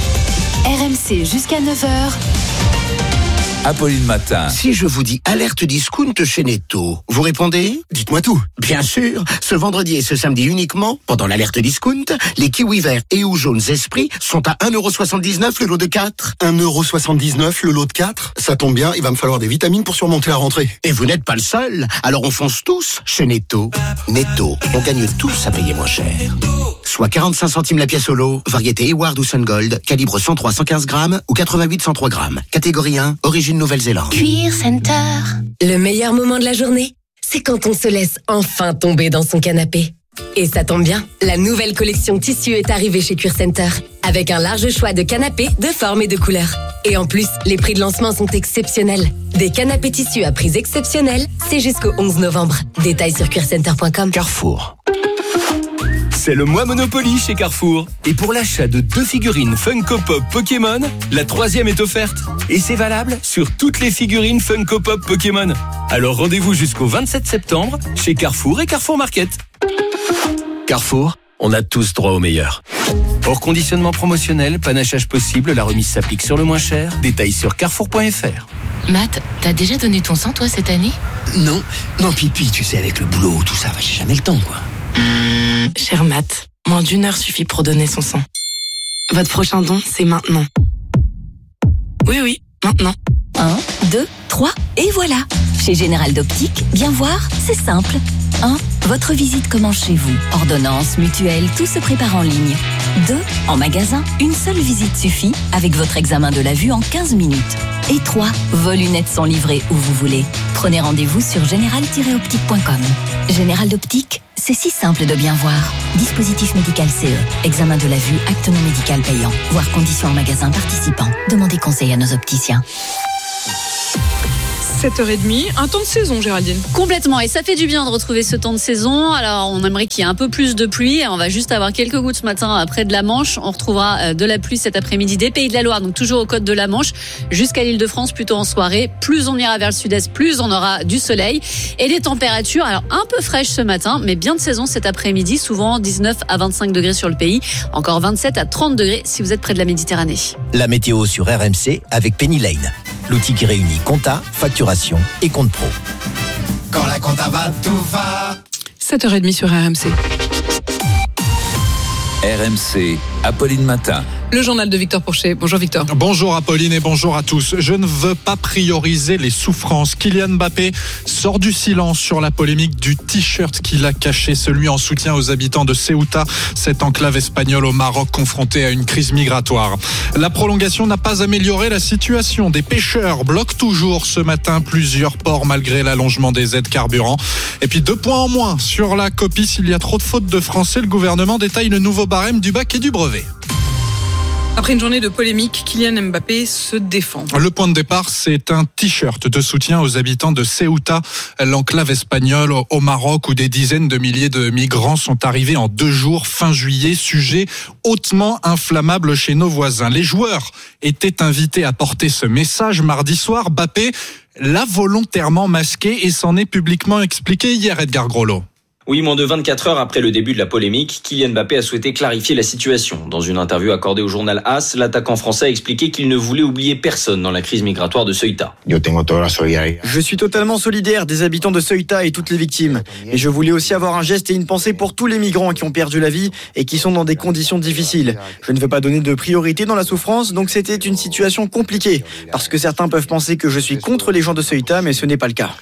RMC jusqu'à 9h. Apolline Matin. Si je vous dis alerte discount chez Netto, vous répondez? Dites-moi tout. Bien sûr, ce vendredi et ce samedi uniquement, pendant l'alerte discount, les kiwis verts et ou jaunes Esprit sont à 1,79€ le lot de 4. 1,79€ le lot de 4? Ça tombe bien, il va me falloir des vitamines pour surmonter la rentrée. Et vous n'êtes pas le seul, alors on fonce tous chez Netto. Netto, on gagne tous à payer moins cher. Soit 45 centimes la pièce au lot, variété Eward ou Sun Gold, calibre 103-115 grammes ou 88-103 grammes. Catégorie 1, origine Nouvelle-Zélande. Cuir Center. Le meilleur moment de la journée, c'est quand on se laisse enfin tomber dans son canapé. Et ça tombe bien, la nouvelle collection tissu est arrivée chez Cuir Center, avec un large choix de canapés de formes et de couleurs. Et en plus, les prix de lancement sont exceptionnels. Des canapés tissus à prix exceptionnels, c'est jusqu'au 11 novembre. Détails sur cuircenter.com. Carrefour. C'est le mois Monopoly chez Carrefour. Et pour l'achat de 2 figurines Funko Pop Pokémon, la 3e est offerte. Et c'est valable sur toutes les figurines Funko Pop Pokémon. Alors rendez-vous jusqu'au 27 septembre chez Carrefour et Carrefour Market. Carrefour, on a tous droit au meilleur. Hors conditionnement promotionnel, panachage possible, la remise s'applique sur le moins cher. Détails sur carrefour.fr. Matt, t'as déjà donné ton sang, toi, cette année? Non, Pipi, tu sais, avec le boulot, tout ça, j'ai jamais le temps, quoi. Cher Matt, moins d'1 heure suffit pour donner son sang. Votre prochain don, c'est maintenant. Oui, maintenant. 1, 2, 3, et voilà. Chez Général d'Optique, bien voir, c'est simple. 1. Votre visite commence chez vous. Ordonnance, mutuelle, tout se prépare en ligne. 2. En magasin, une seule visite suffit avec votre examen de la vue en 15 minutes. Et 3. Vos lunettes sont livrées où vous voulez. Prenez rendez-vous sur général-optique.com. Général d'Optique, c'est si simple de bien voir. Dispositif médical CE. Examen de la vue, acte non médical payant. Voir conditions en magasin participant. Demandez conseil à nos opticiens. 7h30, un temps de saison, Géraldine. Complètement, et ça fait du bien de retrouver ce temps de saison. Alors, on aimerait qu'il y ait un peu plus de pluie. On va juste avoir quelques gouttes ce matin près de la Manche. On retrouvera de la pluie cet après-midi des Pays de la Loire, donc toujours aux côtes de la Manche, jusqu'à l'Île-de-France, plutôt en soirée. Plus on ira vers le sud-est, plus on aura du soleil. Et des températures, alors un peu fraîches ce matin, mais bien de saison cet après-midi, souvent 19 à 25 degrés sur le pays. Encore 27 à 30 degrés si vous êtes près de la Méditerranée. La météo sur RMC avec Penny Lane. L'outil qui réunit compta, facturation et compte pro. Quand la compta va, tout va. 7h30 sur RMC. RMC, Apolline Matin. Le journal de Victor Pourchet. Bonjour Victor. Bonjour Apolline et bonjour à tous. Je ne veux pas prioriser les souffrances. Kylian Mbappé sort du silence sur la polémique du t-shirt qu'il a caché, celui en soutien aux habitants de Ceuta, cette enclave espagnole au Maroc confrontée à une crise migratoire. La prolongation n'a pas amélioré la situation. Des pêcheurs bloquent toujours ce matin plusieurs ports malgré l'allongement des aides carburant. Et puis 2 points en moins sur la copie. S'il y a trop de fautes de français, le gouvernement détaille le nouveau barème du bac et du brevet. Après une journée de polémique, Kylian Mbappé se défend. Le point de départ, c'est un t-shirt de soutien aux habitants de Ceuta, l'enclave espagnole au Maroc, où des dizaines de milliers de migrants sont arrivés en 2 jours fin juillet, sujet hautement inflammable chez nos voisins. Les joueurs étaient invités à porter ce message mardi soir. Mbappé l'a volontairement masqué et s'en est publiquement expliqué hier, Edgar Grollo. Oui, moins de 24 heures après le début de la polémique, Kylian Mbappé a souhaité clarifier la situation. Dans une interview accordée au journal AS, l'attaquant français a expliqué qu'il ne voulait oublier personne dans la crise migratoire de Ceuta. Je suis totalement solidaire des habitants de Ceuta et toutes les victimes. Et je voulais aussi avoir un geste et une pensée pour tous les migrants qui ont perdu la vie et qui sont dans des conditions difficiles. Je ne veux pas donner de priorité dans la souffrance, donc c'était une situation compliquée. Parce que certains peuvent penser que je suis contre les gens de Ceuta, mais ce n'est pas le cas.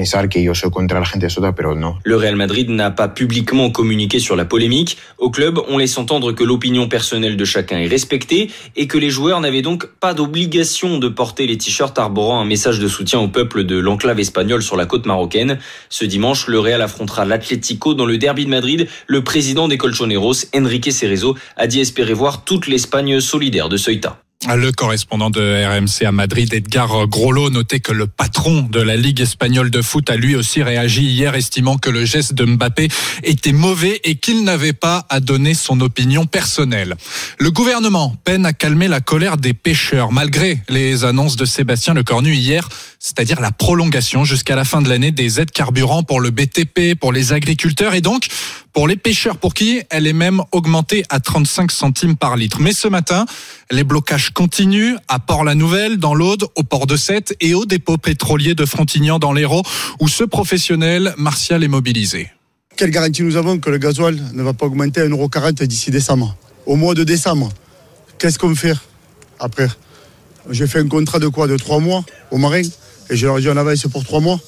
Le Real Madrid n'a pas publiquement communiqué sur la polémique. Au club, on laisse entendre que l'opinion personnelle de chacun est respectée et que les joueurs n'avaient donc pas d'obligation de porter les t-shirts arborant un message de soutien au peuple de l'enclave espagnole sur la côte marocaine. Ce dimanche, le Real affrontera l'Atlético dans le derby de Madrid. Le président des Colchoneros, Enrique Cerezo, a dit espérer voir toute l'Espagne solidaire de Ceuta. Le correspondant de RMC à Madrid, Edgar Grollo, notait que le patron de la Ligue espagnole de foot a lui aussi réagi hier, estimant que le geste de Mbappé était mauvais et qu'il n'avait pas à donner son opinion personnelle. Le gouvernement peine à calmer la colère des pêcheurs, malgré les annonces de Sébastien Lecornu hier, c'est-à-dire la prolongation jusqu'à la fin de l'année des aides carburant pour le BTP, pour les agriculteurs et donc pour les pêcheurs, pour qui elle est même augmentée à 35 centimes par litre. Mais ce matin, les blocages continuent à Port-la-Nouvelle, dans l'Aude, au port de Sète et au dépôt pétrolier de Frontignan dans l'Hérault, où ce professionnel martial est mobilisé. Quelle garantie nous avons que le gasoil ne va pas augmenter à 1,40€ d'ici décembre? Au mois de décembre, qu'est-ce qu'on fait après? J'ai fait un contrat de quoi? De 3 mois aux marins, et je leur ai dit on avance pour 3 mois.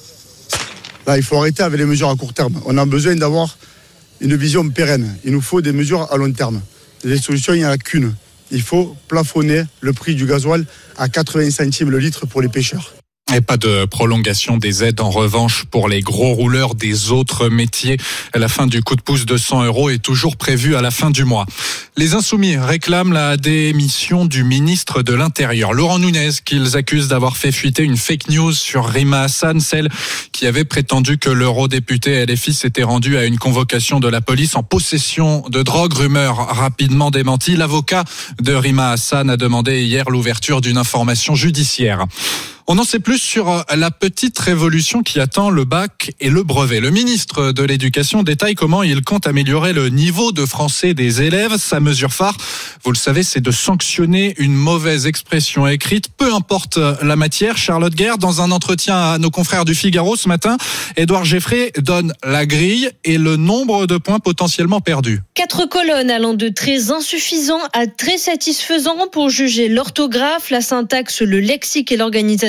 Là, il faut arrêter avec les mesures à court terme. On a besoin d'avoir une vision pérenne. Il nous faut des mesures à long terme. Les solutions, il n'y en a qu'une. Il faut plafonner le prix du gasoil à 80 centimes le litre pour les pêcheurs. Et pas de prolongation des aides en revanche pour les gros rouleurs des autres métiers. La fin du coup de pouce de 100 € est toujours prévue à la fin du mois. Les Insoumis réclament la démission du ministre de l'Intérieur, Laurent Nunez, qu'ils accusent d'avoir fait fuiter une fake news sur Rima Hassan, celle qui avait prétendu que l'eurodéputé LFI s'était rendu à une convocation de la police en possession de drogue. Rumeur rapidement démentie. L'avocat de Rima Hassan a demandé hier l'ouverture d'une information judiciaire. On en sait plus sur la petite révolution qui attend le bac et le brevet. Le ministre de l'Éducation détaille comment il compte améliorer le niveau de français des élèves. Sa mesure phare, vous le savez, c'est de sanctionner une mauvaise expression écrite, peu importe la matière. Charlotte Guerre, dans un entretien à nos confrères du Figaro ce matin, Édouard Geffrey donne la grille et le nombre de points potentiellement perdus. 4 colonnes allant de très insuffisant à très satisfaisant pour juger l'orthographe, la syntaxe, le lexique et l'organisation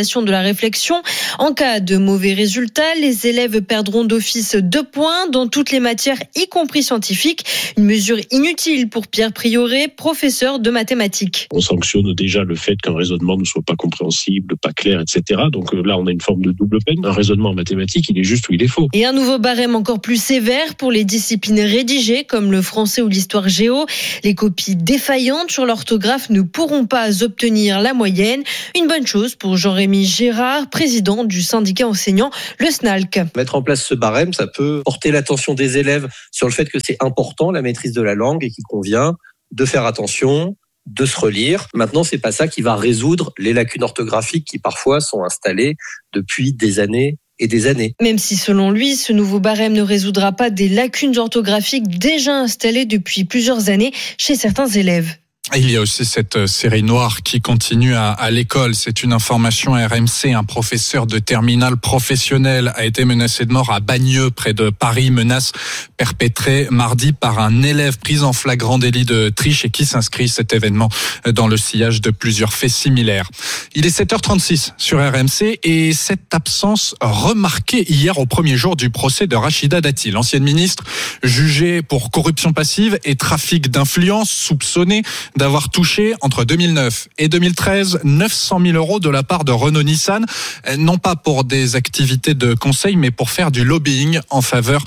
validation de la réflexion. En cas de mauvais résultats, les élèves perdront d'office 2 points dans toutes les matières, y compris scientifiques. Une mesure inutile pour Pierre Prioret, professeur de mathématiques. On sanctionne déjà le fait qu'un raisonnement ne soit pas compréhensible, pas clair, etc. Donc là, on a une forme de double peine. Un raisonnement en mathématiques, il est juste ou il est faux. Et un nouveau barème encore plus sévère pour les disciplines rédigées, comme le français ou l'histoire géo. Les copies défaillantes sur l'orthographe ne pourront pas obtenir la moyenne. Une bonne chose pour Jean-Rémy Gérard, président du syndicat enseignant, le SNALC. Mettre en place ce barème, ça peut porter l'attention des élèves sur le fait que c'est important, la maîtrise de la langue, et qu'il convient de faire attention, de se relire. Maintenant, c'est pas ça qui va résoudre les lacunes orthographiques qui parfois sont installées depuis des années et des années. Même si, selon lui, ce nouveau barème ne résoudra pas des lacunes orthographiques déjà installées depuis plusieurs années chez certains élèves. Il y a aussi cette série noire qui continue à l'école. C'est une information RMC. Un professeur de terminale professionnelle a été menacé de mort à Bagneux, près de Paris. Menace perpétrée mardi par un élève pris en flagrant délit de triche et qui s'inscrit cet événement dans le sillage de plusieurs faits similaires. Il est 7h36 sur RMC et cette absence remarquée hier au premier jour du procès de Rachida Dati, l'ancienne ministre jugée pour corruption passive et trafic d'influence, soupçonnée d'avoir touché entre 2009 et 2013 900 000 euros de la part de Renault-Nissan, non pas pour des activités de conseil, mais pour faire du lobbying en faveur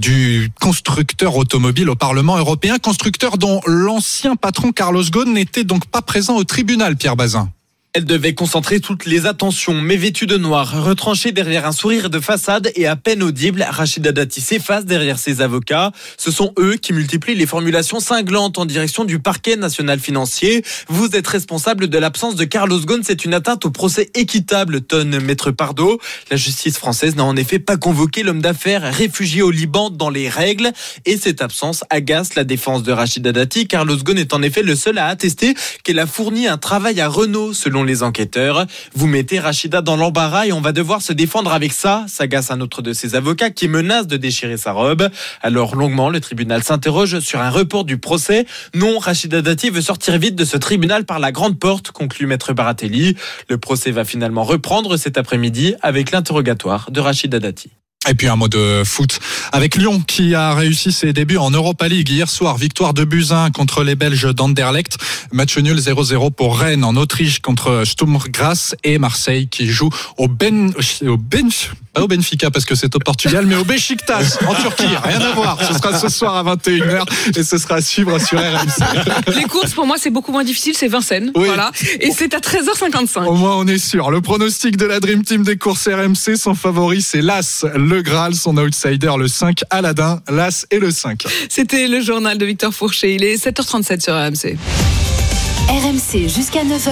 du constructeur automobile au Parlement européen, constructeur dont l'ancien patron Carlos Ghosn n'était donc pas présent au tribunal, Pierre Bazin. Elle devait concentrer toutes les attentions, mais vêtue de noir, retranchée derrière un sourire de façade et à peine audible, Rachida Dati s'efface derrière ses avocats. Ce sont eux qui multiplient les formulations cinglantes en direction du parquet national financier. Vous êtes responsable de l'absence de Carlos Ghosn, c'est une atteinte au procès équitable, tonne Maître Pardo. La justice française n'a en effet pas convoqué l'homme d'affaires réfugié au Liban dans les règles, et cette absence agace la défense de Rachida Dati. Carlos Ghosn est en effet le seul à attester qu'elle a fourni un travail à Renault, selon les enquêteurs. Vous mettez Rachida dans l'embarras et on va devoir se défendre avec ça, s'agace un autre de ses avocats qui menace de déchirer sa robe. Alors longuement, le tribunal s'interroge sur un report du procès. Non, Rachida Dati veut sortir vite de ce tribunal par la grande porte, conclut Maître Baratelli. Le procès va finalement reprendre cet après-midi avec l'interrogatoire de Rachida Dati. Et puis un mot de foot avec Lyon qui a réussi ses débuts en Europa League hier soir. Victoire de Buzyn contre les Belges d'Anderlecht. Match nul 0-0 pour Rennes en Autriche contre Sturm Graz et Marseille qui joue au Benfica parce que c'est au Portugal, mais au Beşiktaş en Turquie. Rien à voir. Ce sera ce soir à 21h et ce sera à suivre sur RMC. Les courses, pour moi, c'est beaucoup moins difficile. C'est Vincennes. Oui. Voilà. Et c'est à 13h55. Au moins, on est sûr. Le pronostic de la Dream Team des courses RMC, son favori, c'est l'As, le Graal, son outsider, le 5, Aladdin, l'As et le 5. C'était le journal de Victor Fourchet. Il est 7h37 sur RMC. RMC jusqu'à 9h.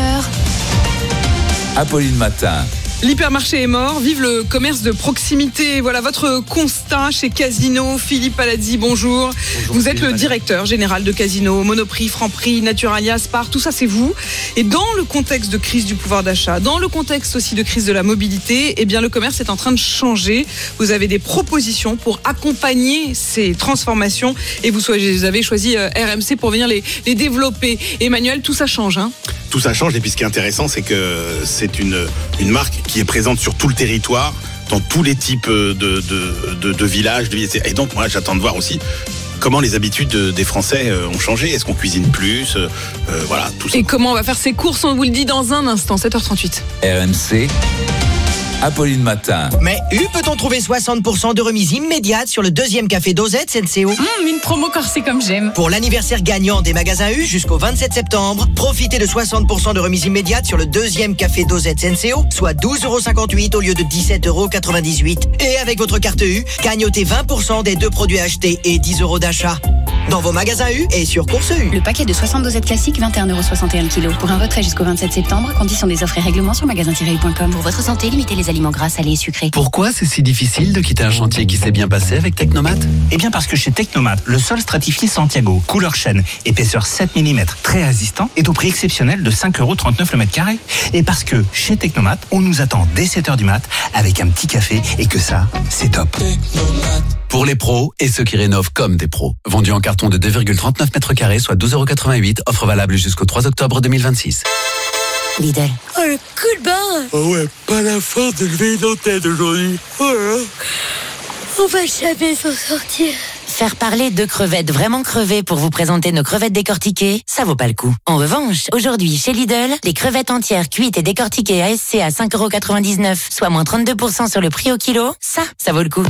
Apolline Matin. L'hypermarché est mort, vive le commerce de proximité. Voilà votre constat chez Casino. Philippe Palazzi, bonjour. Vous êtes le directeur général de Casino, Monoprix, Franprix, Naturalia, Spar, tout ça c'est vous. Et dans le contexte de crise du pouvoir d'achat, dans le contexte aussi de crise de la mobilité, eh bien le commerce est en train de changer. Vous avez des propositions pour accompagner ces transformations et vous avez choisi RMC pour venir les développer. Emmanuel, tout ça change, hein ? Tout ça change et puis ce qui est intéressant, c'est que c'est une marque qui est présente sur tout le territoire, dans tous les types de villages, de villes. Et donc moi j'attends de voir aussi comment les habitudes des Français ont changé. Est-ce qu'on cuisine plus, voilà, tout ça. Et comment on va faire ses courses, on vous le dit dans un instant, 7h38. RMC, Apolline Matin. Mais peut-on trouver 60% de remise immédiate sur le deuxième café Dosette Senseo? Une promo corsée comme j'aime. Pour l'anniversaire gagnant des magasins U jusqu'au 27 septembre, profitez de 60% de remise immédiate sur le deuxième café Dosette Senseo, soit 12,58€ au lieu de 17,98€. Et avec votre carte U, gagnotez 20% des 2 produits achetés et 10€ d'achat. Dans vos magasins U et sur Course U. Le paquet de 60 dosettes classiques, 21,61€ le kilo. Pour un retrait jusqu'au 27 septembre, conditions des offres et règlements sur magasin-u.com. Pour votre santé, limitez les aliments gras, salés et sucrés. Pourquoi c'est si difficile de quitter un chantier qui s'est bien passé avec Technomat ? Eh bien parce que chez Technomat, le sol stratifié Santiago, couleur chêne, épaisseur 7 mm, très résistant, est au prix exceptionnel de 5,39€ le mètre carré. Et parce que chez Technomat, on nous attend dès 7h du mat avec un petit café et que ça, c'est top. Pour les pros et ceux qui rénovent comme des pros. Vendu en carton de 2,39 m², soit 12,88€. Offre valable jusqu'au 3 octobre 2026. Lidl. Oh, le coup de barre. Oh ouais, pas la force de lever une tête aujourd'hui. Oh là là. On va jamais s'en sortir. Faire parler de crevettes vraiment crevées pour vous présenter nos crevettes décortiquées, ça vaut pas le coup. En revanche, aujourd'hui, chez Lidl, les crevettes entières cuites et décortiquées ASC à 5,99€, soit moins 32% sur le prix au kilo, ça vaut le coup.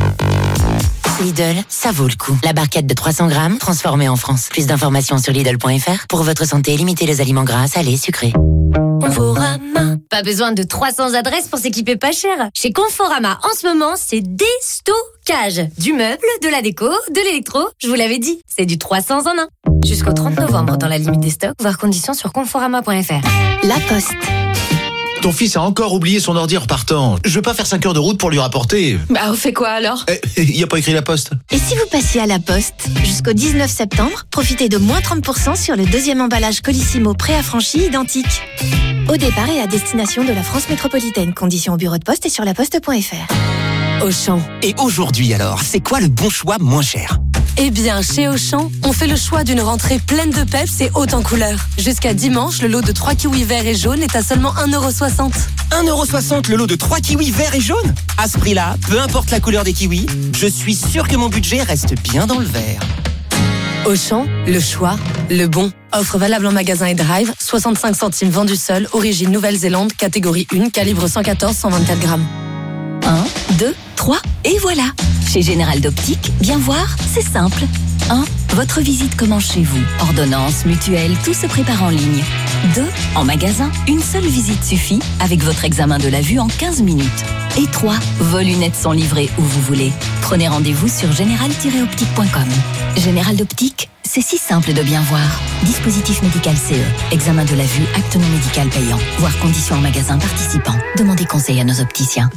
Lidl, ça vaut le coup. La barquette de 300 grammes, transformée en France. Plus d'informations sur Lidl.fr. Pour votre santé, limitez les aliments gras, salés, sucrés. Conforama. Pas besoin de 300 adresses pour s'équiper pas cher. Chez Conforama, en ce moment, c'est déstockage. Du meuble, de la déco, de l'électro. Je vous l'avais dit, c'est du 300 en 1. Jusqu'au 30 novembre dans la limite des stocks, voir conditions sur conforama.fr. La Poste. Ton fils a encore oublié son ordi en repartant. Je veux pas faire 5 heures de route pour lui rapporter. Bah, on fait quoi alors ? Il a pas écrit la Poste. Et si vous passiez à la Poste, jusqu'au 19 septembre, profitez de moins 30% sur le deuxième emballage Colissimo préaffranchi identique. Au départ et à destination de la France métropolitaine. Conditions au bureau de poste et sur laposte.fr. Auchan. Et aujourd'hui alors, c'est quoi le bon choix moins cher ? Eh bien, chez Auchan, on fait le choix d'une rentrée pleine de peps et haute en couleurs. Jusqu'à dimanche, le lot de 3 kiwis verts et jaunes est à seulement 1,60€. 1,60€ le lot de 3 kiwis verts et jaunes ? À ce prix-là, peu importe la couleur des kiwis, je suis sûr que mon budget reste bien dans le vert. Auchan, le choix, le bon. Offre valable en magasin et drive, 65 centimes vendu seul, origine Nouvelle-Zélande, catégorie 1, calibre 114-124 grammes. 1, 2, 3, et voilà. Chez Général d'Optique, bien voir, c'est simple. 1. Votre visite commence chez vous. Ordonnance, mutuelle, tout se prépare en ligne. 2. En magasin, une seule visite suffit avec votre examen de la vue en 15 minutes. Et 3. Vos lunettes sont livrées où vous voulez. Prenez rendez-vous sur général-optique.com. Général d'Optique, c'est si simple de bien voir. Dispositif médical CE. Examen de la vue, acte non médical payant. Voir conditions en magasin participant. Demandez conseil à nos opticiens.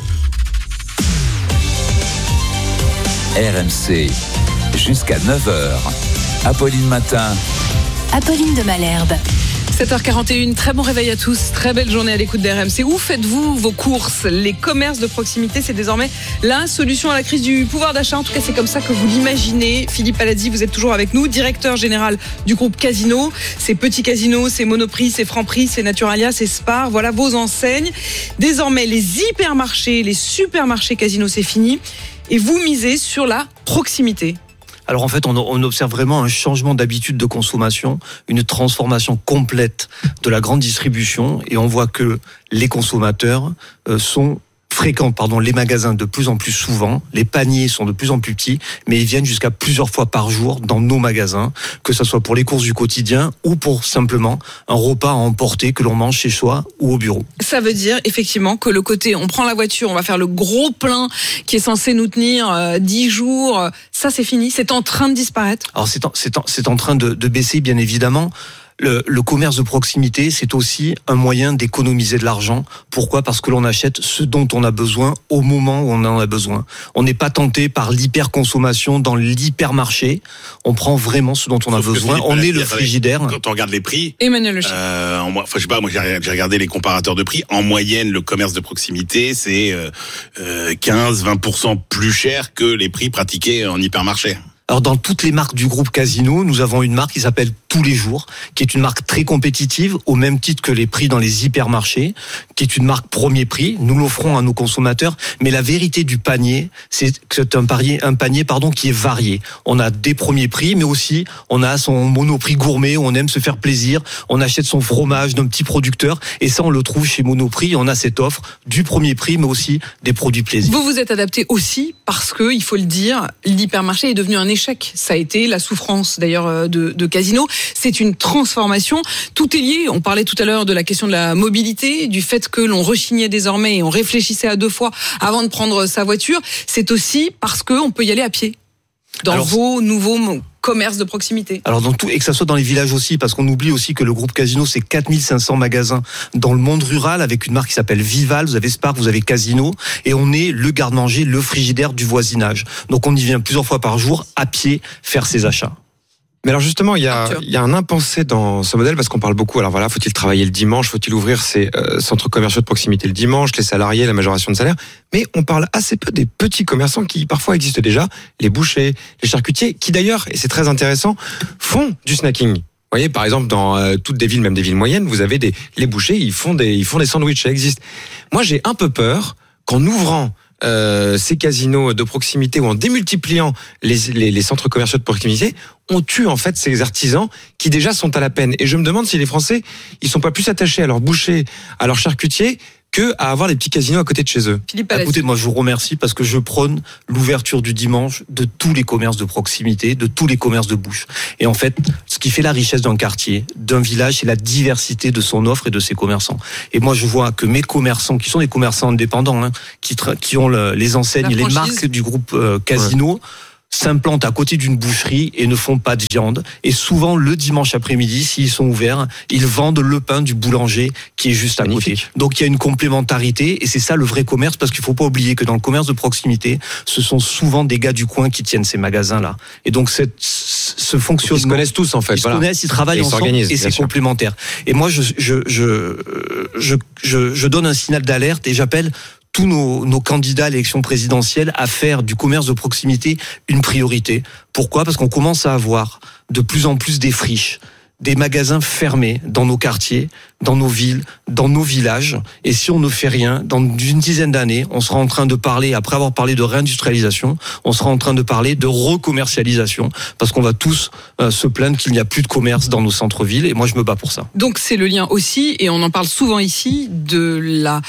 RMC, jusqu'à 9h. Apolline Matin. Apolline de Malherbe. 7h41, très bon réveil à tous, très belle journée à l'écoute d'RMC. Où faites-vous vos courses ? Les commerces de proximité, c'est désormais la solution à la crise du pouvoir d'achat. En tout cas, c'est comme ça que vous l'imaginez. Philippe Palazzi, vous êtes toujours avec nous, directeur général du groupe Casino. C'est Petit Casino, c'est Monoprix, c'est Franprix, c'est Naturalia, c'est Spar. Voilà vos enseignes. Désormais, les hypermarchés, les supermarchés Casino, c'est fini. Et vous misez sur la proximité. Alors en fait, on observe vraiment un changement d'habitude de consommation, une transformation complète de la grande distribution, et on voit que les consommateurs fréquentent les magasins de plus en plus souvent, les paniers sont de plus en plus petits, mais ils viennent jusqu'à plusieurs fois par jour dans nos magasins, que ce soit pour les courses du quotidien ou pour simplement un repas à emporter que l'on mange chez soi ou au bureau. Ça veut dire effectivement que le côté, on prend la voiture, on va faire le gros plein qui est censé nous tenir 10 jours, ça c'est fini, c'est en train de disparaître. Alors c'est en train de baisser bien évidemment. Le commerce de proximité, c'est aussi un moyen d'économiser de l'argent. Pourquoi ? Parce que l'on achète ce dont on a besoin au moment où on en a besoin. On n'est pas tenté par l'hyperconsommation dans l'hypermarché. On prend vraiment ce dont on a besoin. On est le frigidaire. Quand on regarde les prix, Emmanuel Le je sais pas, moi j'ai regardé les comparateurs de prix. En moyenne, le commerce de proximité, c'est 15-20% plus cher que les prix pratiqués en hypermarché. Alors dans toutes les marques du groupe Casino, nous avons une marque qui s'appelle Tous les jours, qui est une marque très compétitive, au même titre que les prix dans les hypermarchés, qui est une marque premier prix. Nous l'offrons à nos consommateurs, mais la vérité du panier, c'est que c'est un panier qui est varié. On a des premiers prix, mais aussi on a son Monoprix gourmet où on aime se faire plaisir. On achète son fromage d'un petit producteur, et ça on le trouve chez Monoprix. On a cette offre du premier prix, mais aussi des produits plaisir. Vous vous êtes adapté aussi parce que, il faut le dire, l'hypermarché est devenu un échec. Ça a été la souffrance d'ailleurs de Casino. C'est une transformation. Tout est lié. On parlait tout à l'heure de la question de la mobilité, du fait que l'on rechignait désormais et on réfléchissait à 2 fois avant de prendre sa voiture. C'est aussi parce qu'on peut y aller à pied dans vos nouveaux commerces de proximité. Alors dans tout, et que ça soit dans les villages aussi, parce qu'on oublie aussi que le groupe Casino, c'est 4500 magasins dans le monde rural avec une marque qui s'appelle Vival. Vous avez Spar, vous avez Casino, et on est le garde-manger, le frigidaire du voisinage. Donc on y vient plusieurs fois par jour à pied faire ses achats. Mais alors justement, il y a un impensé dans ce modèle, parce qu'on parle beaucoup, alors voilà, faut-il travailler le dimanche, faut-il ouvrir ces centres commerciaux de proximité le dimanche, les salariés, la majoration de salaire, mais on parle assez peu des petits commerçants qui parfois existent déjà, les bouchers, les charcutiers, qui d'ailleurs, et c'est très intéressant, font du snacking. voyez, par exemple, dans toutes des villes, même des villes moyennes, vous avez les bouchers, ils font des sandwichs, ça existe. Moi, j'ai un peu peur qu'en ouvrant ces casinos de proximité ou en démultipliant les centres commerciaux de proximité, on tue en fait ces artisans qui déjà sont à la peine. Et je me demande si les Français, ils sont pas plus attachés à leurs bouchers, à leurs charcutiers, que à avoir des petits casinos à côté de chez eux. Écoutez, moi je vous remercie parce que je prône l'ouverture du dimanche de tous les commerces de proximité, de tous les commerces de bouche. Et en fait, ce qui fait la richesse d'un quartier, d'un village, c'est la diversité de son offre et de ses commerçants. Et moi je vois que mes commerçants, qui sont des commerçants indépendants, qui ont les enseignes, les marques du groupe Casino, s'implantent à côté d'une boucherie et ne font pas de viande. Et souvent, le dimanche après-midi, s'ils sont ouverts, ils vendent le pain du boulanger qui est juste à côté. Donc il y a une complémentarité et c'est ça le vrai commerce, parce qu'il faut pas oublier que dans le commerce de proximité, ce sont souvent des gars du coin qui tiennent ces magasins-là. Et donc ce fonctionnement... Ils se connaissent tous en fait. Ils se connaissent, ils travaillent ensemble et c'est complémentaire. Et moi, je donne un signal d'alerte et j'appelle tous nos candidats à l'élection présidentielle à faire du commerce de proximité une priorité. Pourquoi ? Parce qu'on commence à avoir de plus en plus des friches, des magasins fermés dans nos quartiers, dans nos villes, dans nos villages. Et si on ne fait rien, dans une dizaine d'années, on sera en train de parler, après avoir parlé de réindustrialisation, on sera en train de parler de recommercialisation, parce qu'on va tous se plaindre qu'il n'y a plus de commerce dans nos centres-villes. Et moi, je me bats pour ça. Donc c'est le lien aussi, et on en parle souvent ici, de la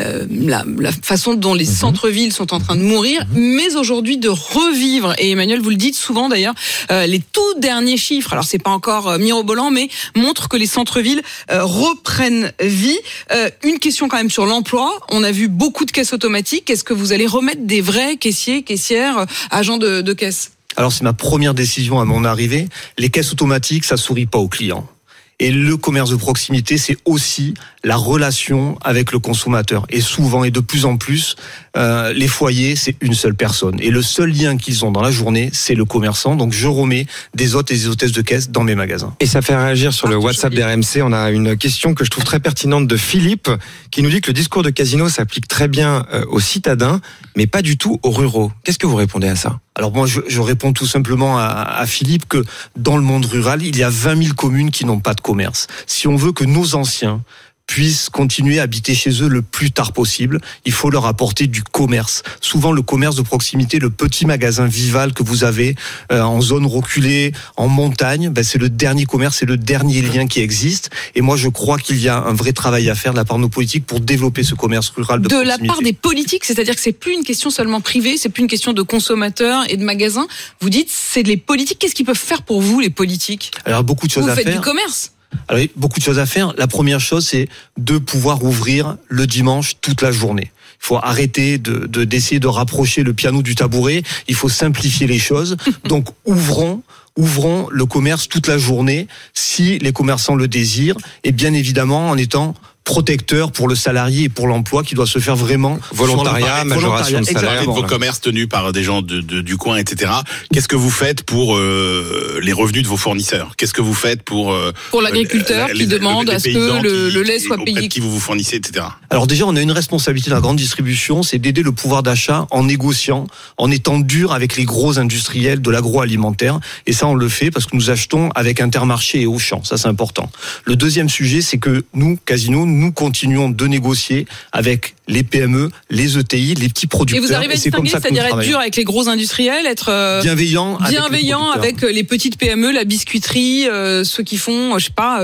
façon dont les centres-villes sont en train de mourir, mais aujourd'hui de revivre. Et Emmanuel, vous le dites souvent d'ailleurs, les tout derniers chiffres, alors c'est pas encore mirobolant, mais montrent que les centres-villes reprennent vie. Une question quand même sur l'emploi. On a vu beaucoup de caisses automatiques. Est-ce que vous allez remettre des vrais caissiers, caissières, agents de caisse ? Alors c'est ma première décision à mon arrivée. Les caisses automatiques, ça sourit pas aux clients. Et le commerce de proximité, c'est aussi la relation avec le consommateur. Et souvent, et de plus en plus, les foyers, c'est une seule personne. Et le seul lien qu'ils ont dans la journée, c'est le commerçant. Donc je remets des hôtes et des hôtesses de caisse dans mes magasins. Et ça fait réagir sur le WhatsApp d'RMC. On a une question que je trouve très pertinente de Philippe, qui nous dit que le discours de Casino s'applique très bien aux citadins, mais pas du tout aux ruraux. Qu'est-ce que vous répondez à ça ? Alors moi, je réponds tout simplement à Philippe que dans le monde rural, il y a 20 000 communes qui n'ont pas de commerce. Si on veut que nos anciens puissent continuer à habiter chez eux le plus tard possible, il faut leur apporter du commerce. Souvent, le commerce de proximité, le petit magasin Vival que vous avez en zone reculée, en montagne, c'est le dernier commerce, c'est le dernier lien qui existe. Et moi, je crois qu'il y a un vrai travail à faire de la part de nos politiques pour développer ce commerce rural de proximité. De la part des politiques, c'est-à-dire que c'est plus une question seulement privée, c'est plus une question de consommateurs et de magasins. Vous dites, c'est les politiques. Qu'est-ce qu'ils peuvent faire pour vous, les politiques ? Alors, beaucoup de choses à faire. Vous faites du commerce ? Alors, beaucoup de choses à faire. La première chose, c'est de pouvoir ouvrir le dimanche toute la journée. Il faut arrêter d'essayer de rapprocher le piano du tabouret. Il faut simplifier les choses. Donc, ouvrons le commerce toute la journée si les commerçants le désirent. Et bien évidemment, en étant protecteur pour le salarié et pour l'emploi qui doit se faire vraiment volontariat, majoration de salaire. Vos commerces tenus par des gens du coin, etc. Qu'est-ce que vous faites pour les revenus de vos fournisseurs ? Qu'est-ce que vous faites pour l'agriculteur qui demande à ce que le lait soit payé ? Qui vous fournissez, etc. Alors déjà, on a une responsabilité dans la grande distribution, c'est d'aider le pouvoir d'achat en négociant, en étant dur avec les gros industriels de l'agroalimentaire. Et ça, on le fait parce que nous achetons avec Intermarché et Auchan. Ça, c'est important. Le deuxième sujet, c'est que nous, Casino, nous continuons de négocier avec les PME, les ETI, les petits producteurs. Et vous arrivez à distinguer, c'est-à-dire être dur avec les gros industriels, être bienveillant avec les petites PME, la biscuiterie, ceux qui font,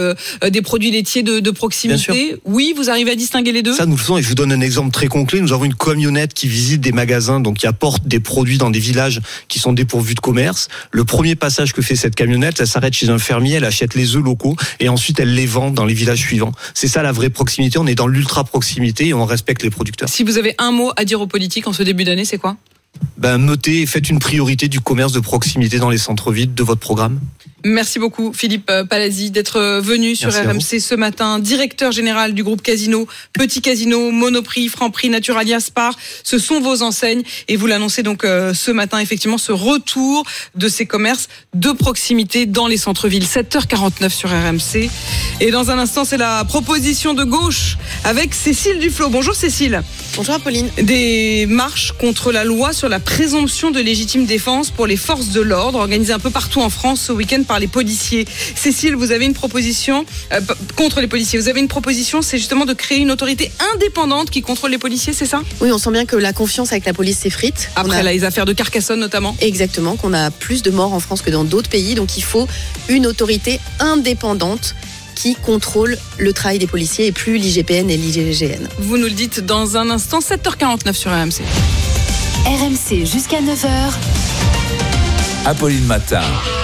des produits laitiers de proximité. Oui, vous arrivez à distinguer les deux ? Ça, nous le faisons, et je vous donne un exemple très concret. Nous avons une camionnette qui visite des magasins, donc qui apporte des produits dans des villages qui sont dépourvus de commerce. Le premier passage que fait cette camionnette, elle s'arrête chez un fermier, elle achète les œufs locaux, et ensuite elle les vend dans les villages suivants. C'est ça la vraie proximité. On est dans l'ultra proximité et on respecte les producteurs. Si vous avez un mot à dire aux politiques en ce début d'année, c'est quoi ? Notez et faites une priorité du commerce de proximité dans les centres-villes de votre programme. Merci beaucoup Philippe Palazzi d'être venu sur RMC ce matin, directeur général du groupe Casino, Petit Casino, Monoprix, Franprix, Naturalia, Spar. Ce sont vos enseignes et vous l'annoncez donc ce matin, effectivement, ce retour de ces commerces de proximité dans les centres-villes. 7h49 sur RMC. Et dans un instant, c'est la proposition de gauche avec Cécile Duflot. Bonjour Cécile. Bonjour Apolline. Des marches contre la loi sur la présomption de légitime défense pour les forces de l'ordre organisées un peu partout en France ce week-end par les policiers. Cécile, vous avez une proposition contre les policiers. Vous avez une proposition, c'est justement de créer une autorité indépendante qui contrôle les policiers, c'est ça ? Oui, on sent bien que la confiance avec la police s'effrite. Après les affaires de Carcassonne notamment. Exactement, qu'on a plus de morts en France que dans d'autres pays. Donc il faut une autorité indépendante qui contrôle le travail des policiers et plus l'IGPN et l'IGGN. Vous nous le dites dans un instant, 7h49 sur RMC. RMC jusqu'à 9h. Apolline Matin.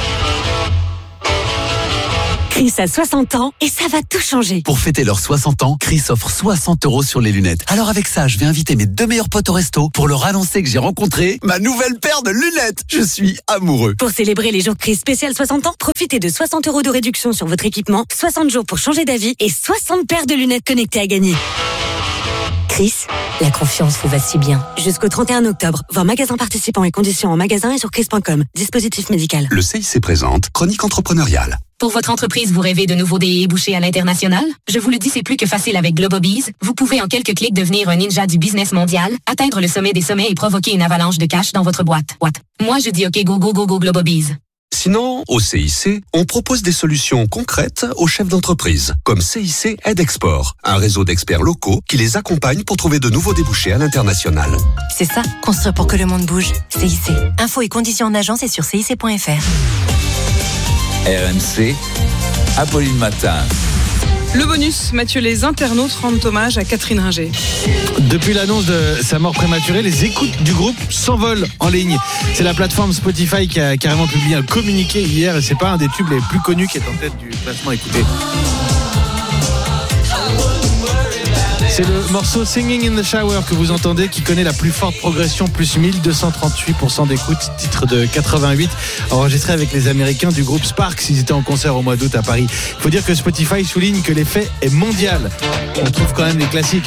Chris a 60 ans et ça va tout changer. Pour fêter leurs 60 ans, Chris offre 60 € sur les lunettes. Alors avec ça, je vais inviter mes 2 meilleurs potes au resto pour leur annoncer que j'ai rencontré ma nouvelle paire de lunettes. Je suis amoureux. Pour célébrer les jours Chris spécial 60 ans, profitez de 60 € de réduction sur votre équipement, 60 jours pour changer d'avis et 60 paires de lunettes connectées à gagner. Chris, la confiance vous va si bien. Jusqu'au 31 octobre, voir magasin participants et conditions en magasin et sur chris.com. Dispositif médical. Le CIC présente Chronique entrepreneuriale. Pour votre entreprise, vous rêvez de nouveaux débouchés à l'international? Je vous le dis, c'est plus que facile avec Globobees. Vous pouvez en quelques clics devenir un ninja du business mondial, atteindre le sommet des sommets et provoquer une avalanche de cash dans votre boîte. Moi, je dis OK, go, go, go, go, Globobees. Sinon, au CIC, on propose des solutions concrètes aux chefs d'entreprise, comme CIC Aide Export, un réseau d'experts locaux qui les accompagne pour trouver de nouveaux débouchés à l'international. C'est ça, construire pour que le monde bouge. CIC. Infos et conditions en agence et sur cic.fr. RMC, Apolline Matin. Le bonus, Mathieu, les internautes rendent hommage à Catherine Ringer. Depuis l'annonce de sa mort prématurée, les écoutes du groupe s'envolent en ligne. C'est la plateforme Spotify qui a carrément publié un communiqué hier et c'est pas un des tubes les plus connus qui est en tête du classement écouté. C'est le morceau Singing in the Shower que vous entendez qui connaît la plus forte progression, plus 1238% d'écoute, titre de 88, enregistré avec les Américains du groupe Sparks. Ils étaient en concert au mois d'août à Paris. Il faut dire que Spotify souligne que l'effet est mondial. On trouve quand même les classiques.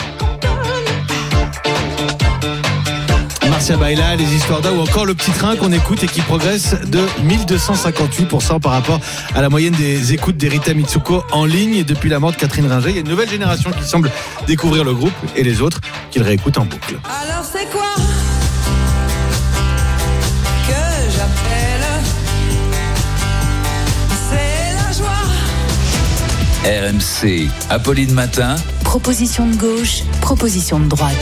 Marcia Baila, les histoires d'A ou encore le petit train qu'on écoute et qui progresse de 1258% par rapport à la moyenne des écoutes d'Erita Mitsuko en ligne. Et depuis la mort de Catherine Ringer, il y a une nouvelle génération qui semble découvrir le groupe et les autres qui le réécoutent en boucle. Alors c'est quoi que j'appelle? C'est la joie. RMC, Apolline Matin. Proposition de gauche, proposition de droite.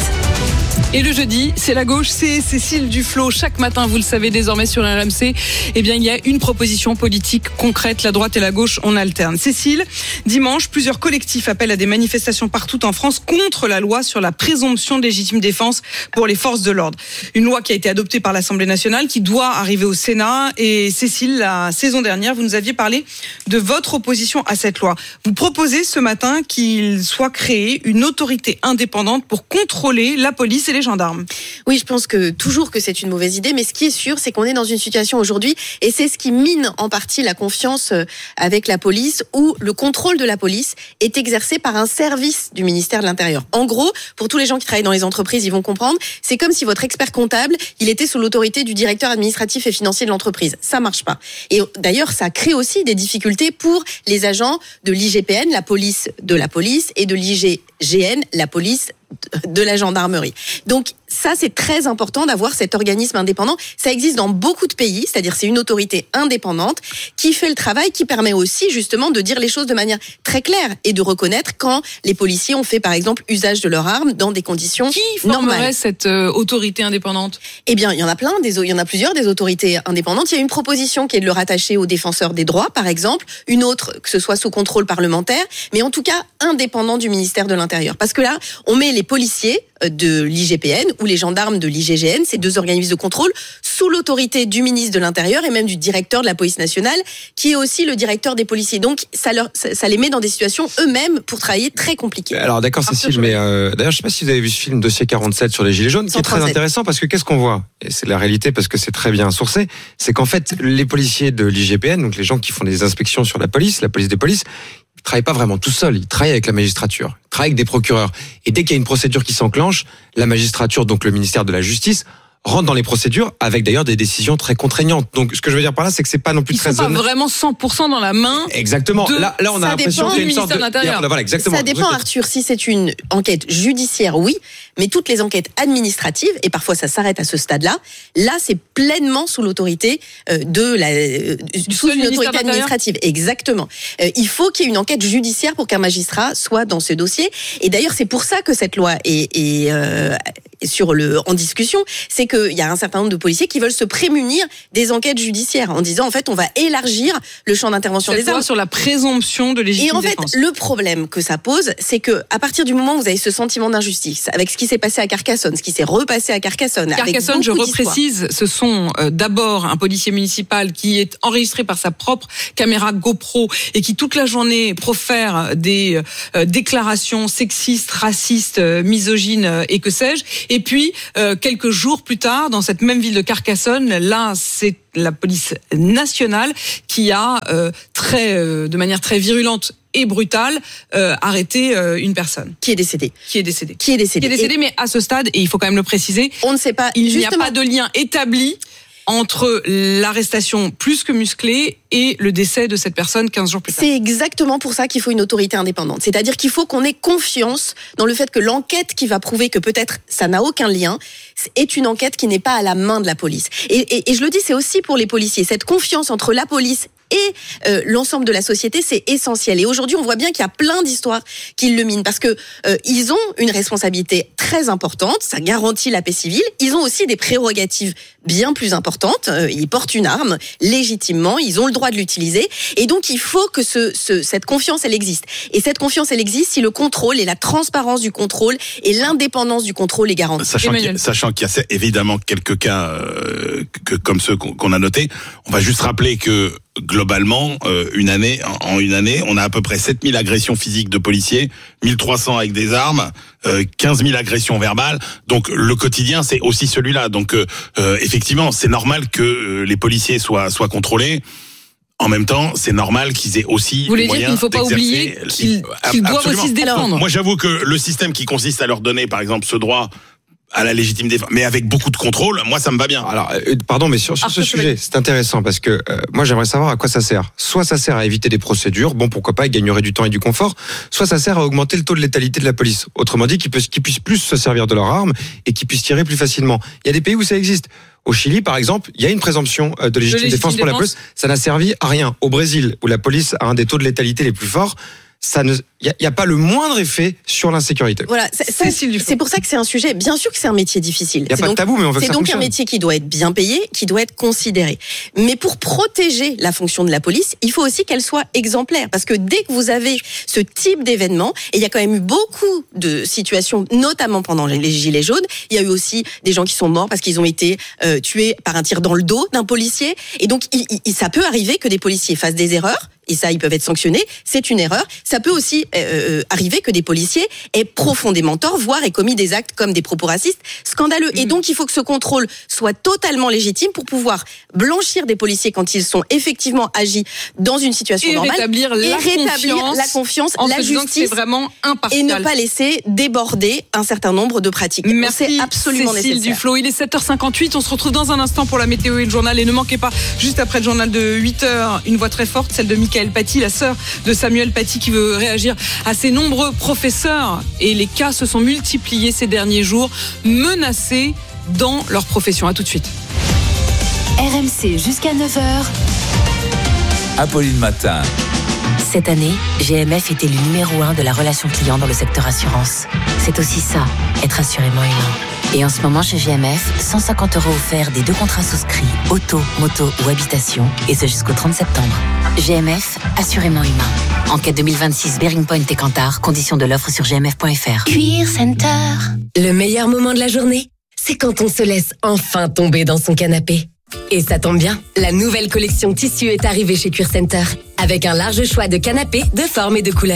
Et le jeudi, c'est la gauche, c'est Cécile Duflot. Chaque matin, vous le savez désormais sur RMC, eh bien, il y a une proposition politique concrète. La droite et la gauche, on alterne. Cécile, dimanche, plusieurs collectifs appellent à des manifestations partout en France contre la loi sur la présomption de légitime défense pour les forces de l'ordre. Une loi qui a été adoptée par l'Assemblée nationale, qui doit arriver au Sénat. Et Cécile, la saison dernière, vous nous aviez parlé de votre opposition à cette loi. Vous proposez ce matin qu'il soit créé une autorité indépendante pour contrôler la police et les gendarmes. Oui, je pense que c'est une mauvaise idée, mais ce qui est sûr, c'est qu'on est dans une situation aujourd'hui, et c'est ce qui mine en partie la confiance avec la police, où le contrôle de la police est exercé par un service du ministère de l'Intérieur. En gros, pour tous les gens qui travaillent dans les entreprises, ils vont comprendre, c'est comme si votre expert comptable, il était sous l'autorité du directeur administratif et financier de l'entreprise. Ça marche pas. Et d'ailleurs, ça crée aussi des difficultés pour les agents de l'IGPN, la police de la police, et de l'IGGN, la police de la gendarmerie. Donc ça, c'est très important d'avoir cet organisme indépendant. Ça existe dans beaucoup de pays, c'est-à-dire c'est une autorité indépendante qui fait le travail, qui permet aussi justement de dire les choses de manière très claire et de reconnaître quand les policiers ont fait par exemple usage de leurs armes dans des conditions normales. Qui formerait cette autorité indépendante ? Eh bien, il y en a plein, il y en a plusieurs des autorités indépendantes. Il y a une proposition qui est de le rattacher au défenseur des droits, par exemple, une autre que ce soit sous contrôle parlementaire, mais en tout cas indépendant du ministère de l'Intérieur. Parce que là, on met les policiers de l'IGPN ou les gendarmes de l'IGGN, ces deux organismes de contrôle, sous l'autorité du ministre de l'Intérieur et même du directeur de la police nationale, qui est aussi le directeur des policiers. Donc, ça les met dans des situations eux-mêmes pour travailler très compliquées. Alors d'accord, Cécile, mais d'ailleurs, je sais pas si vous avez vu ce film Dossier 47 sur les Gilets jaunes, qui est très intéressant parce que qu'est-ce qu'on voit ? Et c'est la réalité parce que c'est très bien sourcé, c'est qu'en fait, les policiers de l'IGPN, donc les gens qui font des inspections sur la police des polices, ils travaillent pas vraiment tout seuls, ils travaillent avec la magistrature, ils travaillent avec des procureurs. Et dès qu'il y a une procédure qui s'enclenche, la magistrature, donc le ministère de la Justice, rentrent dans les procédures avec d'ailleurs des décisions très contraignantes. Donc ce que je veux dire par là, c'est que c'est pas non plus très pas vraiment 100% dans la main. Exactement. Là, on a l'impression qu'il y a une sorte de Voilà, exactement. Ça dépend, Arthur. Si c'est une enquête judiciaire, oui, mais toutes les enquêtes administratives, et parfois ça s'arrête à ce stade-là, là c'est pleinement sous l'autorité sous une autorité administrative. Exactement. Il faut qu'il y ait une enquête judiciaire pour qu'un magistrat soit dans ce dossier. Et d'ailleurs, c'est pour ça que cette loi est en discussion, c'est qu'il y a un certain nombre de policiers qui veulent se prémunir des enquêtes judiciaires en disant en fait on va élargir le champ d'intervention des armes sur la présomption de légitime défense. Et en défense. fait, le problème que ça pose, c'est que à partir du moment où vous avez ce sentiment d'injustice, avec ce qui s'est passé à Carcassonne, ce qui s'est repassé à Carcassonne, je reprécise, ce sont d'abord un policier municipal qui est enregistré par sa propre caméra GoPro et qui toute la journée profère des déclarations sexistes, racistes, misogynes et que sais-je. Et puis, quelques jours plus tard, dans cette même ville de Carcassonne, là, c'est la police nationale qui a de manière très virulente et brutale arrêté une personne qui est décédée. Mais à ce stade, et il faut quand même le préciser, on ne sait pas. Il n'y a pas de lien établi entre l'arrestation plus que musclée et le décès de cette personne 15 jours plus tard. C'est exactement pour ça qu'il faut une autorité indépendante. C'est-à-dire qu'il faut qu'on ait confiance dans le fait que l'enquête qui va prouver que peut-être ça n'a aucun lien est une enquête qui n'est pas à la main de la police. Et je le dis, c'est aussi pour les policiers. Cette confiance entre la police et l'ensemble de la société, c'est essentiel. Et aujourd'hui, on voit bien qu'il y a plein d'histoires qui le minent parce que ils ont une responsabilité très importante, ça garantit la paix civile. Ils ont aussi des prérogatives bien plus importantes. Ils portent une arme légitimement, ils ont le droit de l'utiliser. Et donc, il faut que cette confiance, elle existe. Et cette confiance, elle existe si le contrôle et la transparence du contrôle et l'indépendance du contrôle est garantie. Sachant qu'il y a évidemment quelques cas comme ceux qu'on a notés, on va juste rappeler que globalement, en une année, on a à peu près 7000 agressions physiques de policiers, 1300 avec des armes, 15 000 agressions verbales. Donc le quotidien, c'est aussi celui-là. Donc effectivement, c'est normal que les policiers soient contrôlés. En même temps, c'est normal qu'ils aient aussi les moyens d'exercer. Vous voulez dire qu'il ne faut pas oublier qu'ils doivent aussi se défendre. Alors, moi, j'avoue que le système qui consiste à leur donner, par exemple, ce droit à la légitime défense, mais avec beaucoup de contrôle, moi ça me va bien. Alors, pardon, mais sur ce sujet, c'est intéressant parce que moi j'aimerais savoir à quoi ça sert. Soit ça sert à éviter des procédures, bon pourquoi pas, ils gagneraient du temps et du confort, soit ça sert à augmenter le taux de létalité de la police. Autrement dit, qu'ils puissent plus se servir de leurs armes et qu'ils puissent tirer plus facilement. Il y a des pays où ça existe. Au Chili, par exemple, il y a une présomption de légitime défense pour la police. Ça n'a servi à rien. Au Brésil, où la police a un des taux de létalité les plus forts, il n'y a pas le moindre effet sur l'insécurité. Voilà, c'est pour ça que c'est un sujet. Bien sûr que c'est un métier difficile. Il n'y a pas de tabou, mais on veut que ça fonctionne. C'est donc un métier qui doit être bien payé, qui doit être considéré. Mais pour protéger la fonction de la police, il faut aussi qu'elle soit exemplaire. Parce que dès que vous avez ce type d'événement, et il y a quand même eu beaucoup de situations, notamment pendant les Gilets jaunes, il y a eu aussi des gens qui sont morts parce qu'ils ont été tués par un tir dans le dos d'un policier. Et donc, ça peut arriver que des policiers fassent des erreurs. Et ça, ils peuvent être sanctionnés. C'est une erreur. Ça peut aussi arriver que des policiers aient profondément tort, voire aient commis des actes comme des propos racistes scandaleux. Et donc, il faut que ce contrôle soit totalement légitime pour pouvoir blanchir des policiers quand ils sont effectivement agi dans une situation normale. Rétablir la confiance, la justice, c'est vraiment impartial. Et ne pas laisser déborder un certain nombre de pratiques. Merci, c'est absolument Cécile nécessaire. Duflot. Il est 7h58. On se retrouve dans un instant pour la météo et le journal. Et ne manquez pas, juste après le journal de 8h, une voix très forte, celle de Michael Paty, la sœur de Samuel Paty, qui veut réagir à ces nombreux professeurs. Et les cas se sont multipliés ces derniers jours, menacés dans leur profession. À tout de suite. RMC jusqu'à 9h. Apolline Matin. Cette année, GMF est élu numéro 1 de la relation client dans le secteur assurance. C'est aussi ça, être assurément humain. Et en ce moment, chez GMF, 150 € offerts des 2 contrats souscrits, auto, moto ou habitation, et ce jusqu'au 30 septembre. GMF, assurément humain. Enquête 2026, Bearing Point et Kantar, conditions de l'offre sur gmf.fr. Cuir Center. Le meilleur moment de la journée, c'est quand on se laisse enfin tomber dans son canapé. Et ça tombe bien, la nouvelle collection tissu est arrivée chez Cuir Center, avec un large choix de canapés de formes et de couleurs.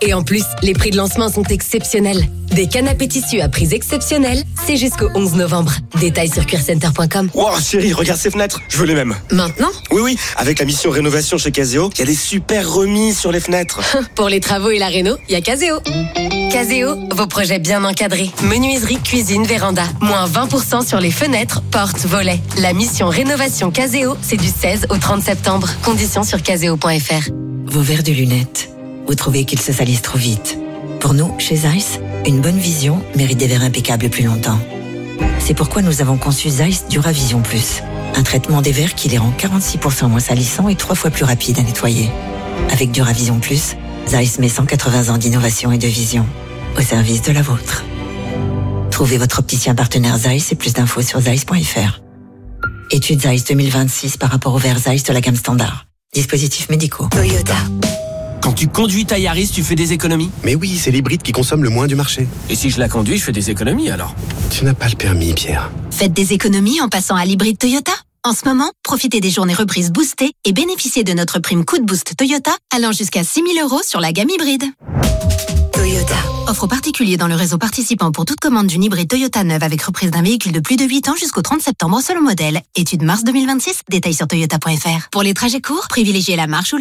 Et en plus, les prix de lancement sont exceptionnels. Des canapés tissus à prix exceptionnels, c'est jusqu'au 11 novembre. Détails sur cuircenter.com. Wow, chérie, regarde ces fenêtres, je veux les mêmes. Maintenant ? Oui, avec la mission rénovation chez Caseo, il y a des super remises sur les fenêtres. Pour les travaux et la réno, il y a Caseo. Caseo, vos projets bien encadrés. Menuiserie, cuisine, véranda. Moins 20% sur les fenêtres, portes, volets. La mission rénovation Caseo, c'est du 16 au 30 septembre. Conditions sur caseo.fr. Vos verres de lunettes, vous trouvez qu'ils se salissent trop vite. Pour nous, chez Zeiss, une bonne vision mérite des verres impeccables plus longtemps. C'est pourquoi nous avons conçu Zeiss Duravision Plus, un traitement des verres qui les rend 46% moins salissants et 3 fois plus rapides à nettoyer. Avec Duravision Plus, Zeiss met 180 ans d'innovation et de vision au service de la vôtre. Trouvez votre opticien partenaire Zeiss et plus d'infos sur zeiss.fr. Étude Zeiss 2026 par rapport aux verres Zeiss de la gamme standard. Dispositifs médicaux. Toyota. Quand tu conduis ta Yaris, tu fais des économies ? Mais oui, c'est l'hybride qui consomme le moins du marché. Et si je la conduis, je fais des économies alors ? Tu n'as pas le permis, Pierre. Faites des économies en passant à l'hybride Toyota. En ce moment, profitez des journées reprises boostées et bénéficiez de notre prime coup de boost Toyota allant jusqu'à 6 000 € sur la gamme hybride. Toyota. Offre aux particuliers dans le réseau participant pour toute commande d'une hybride Toyota neuve avec reprise d'un véhicule de plus de 8 ans jusqu'au 30 septembre selon modèle. Étude mars 2026, détails sur toyota.fr. Pour les trajets courts, privilégiez la marche ou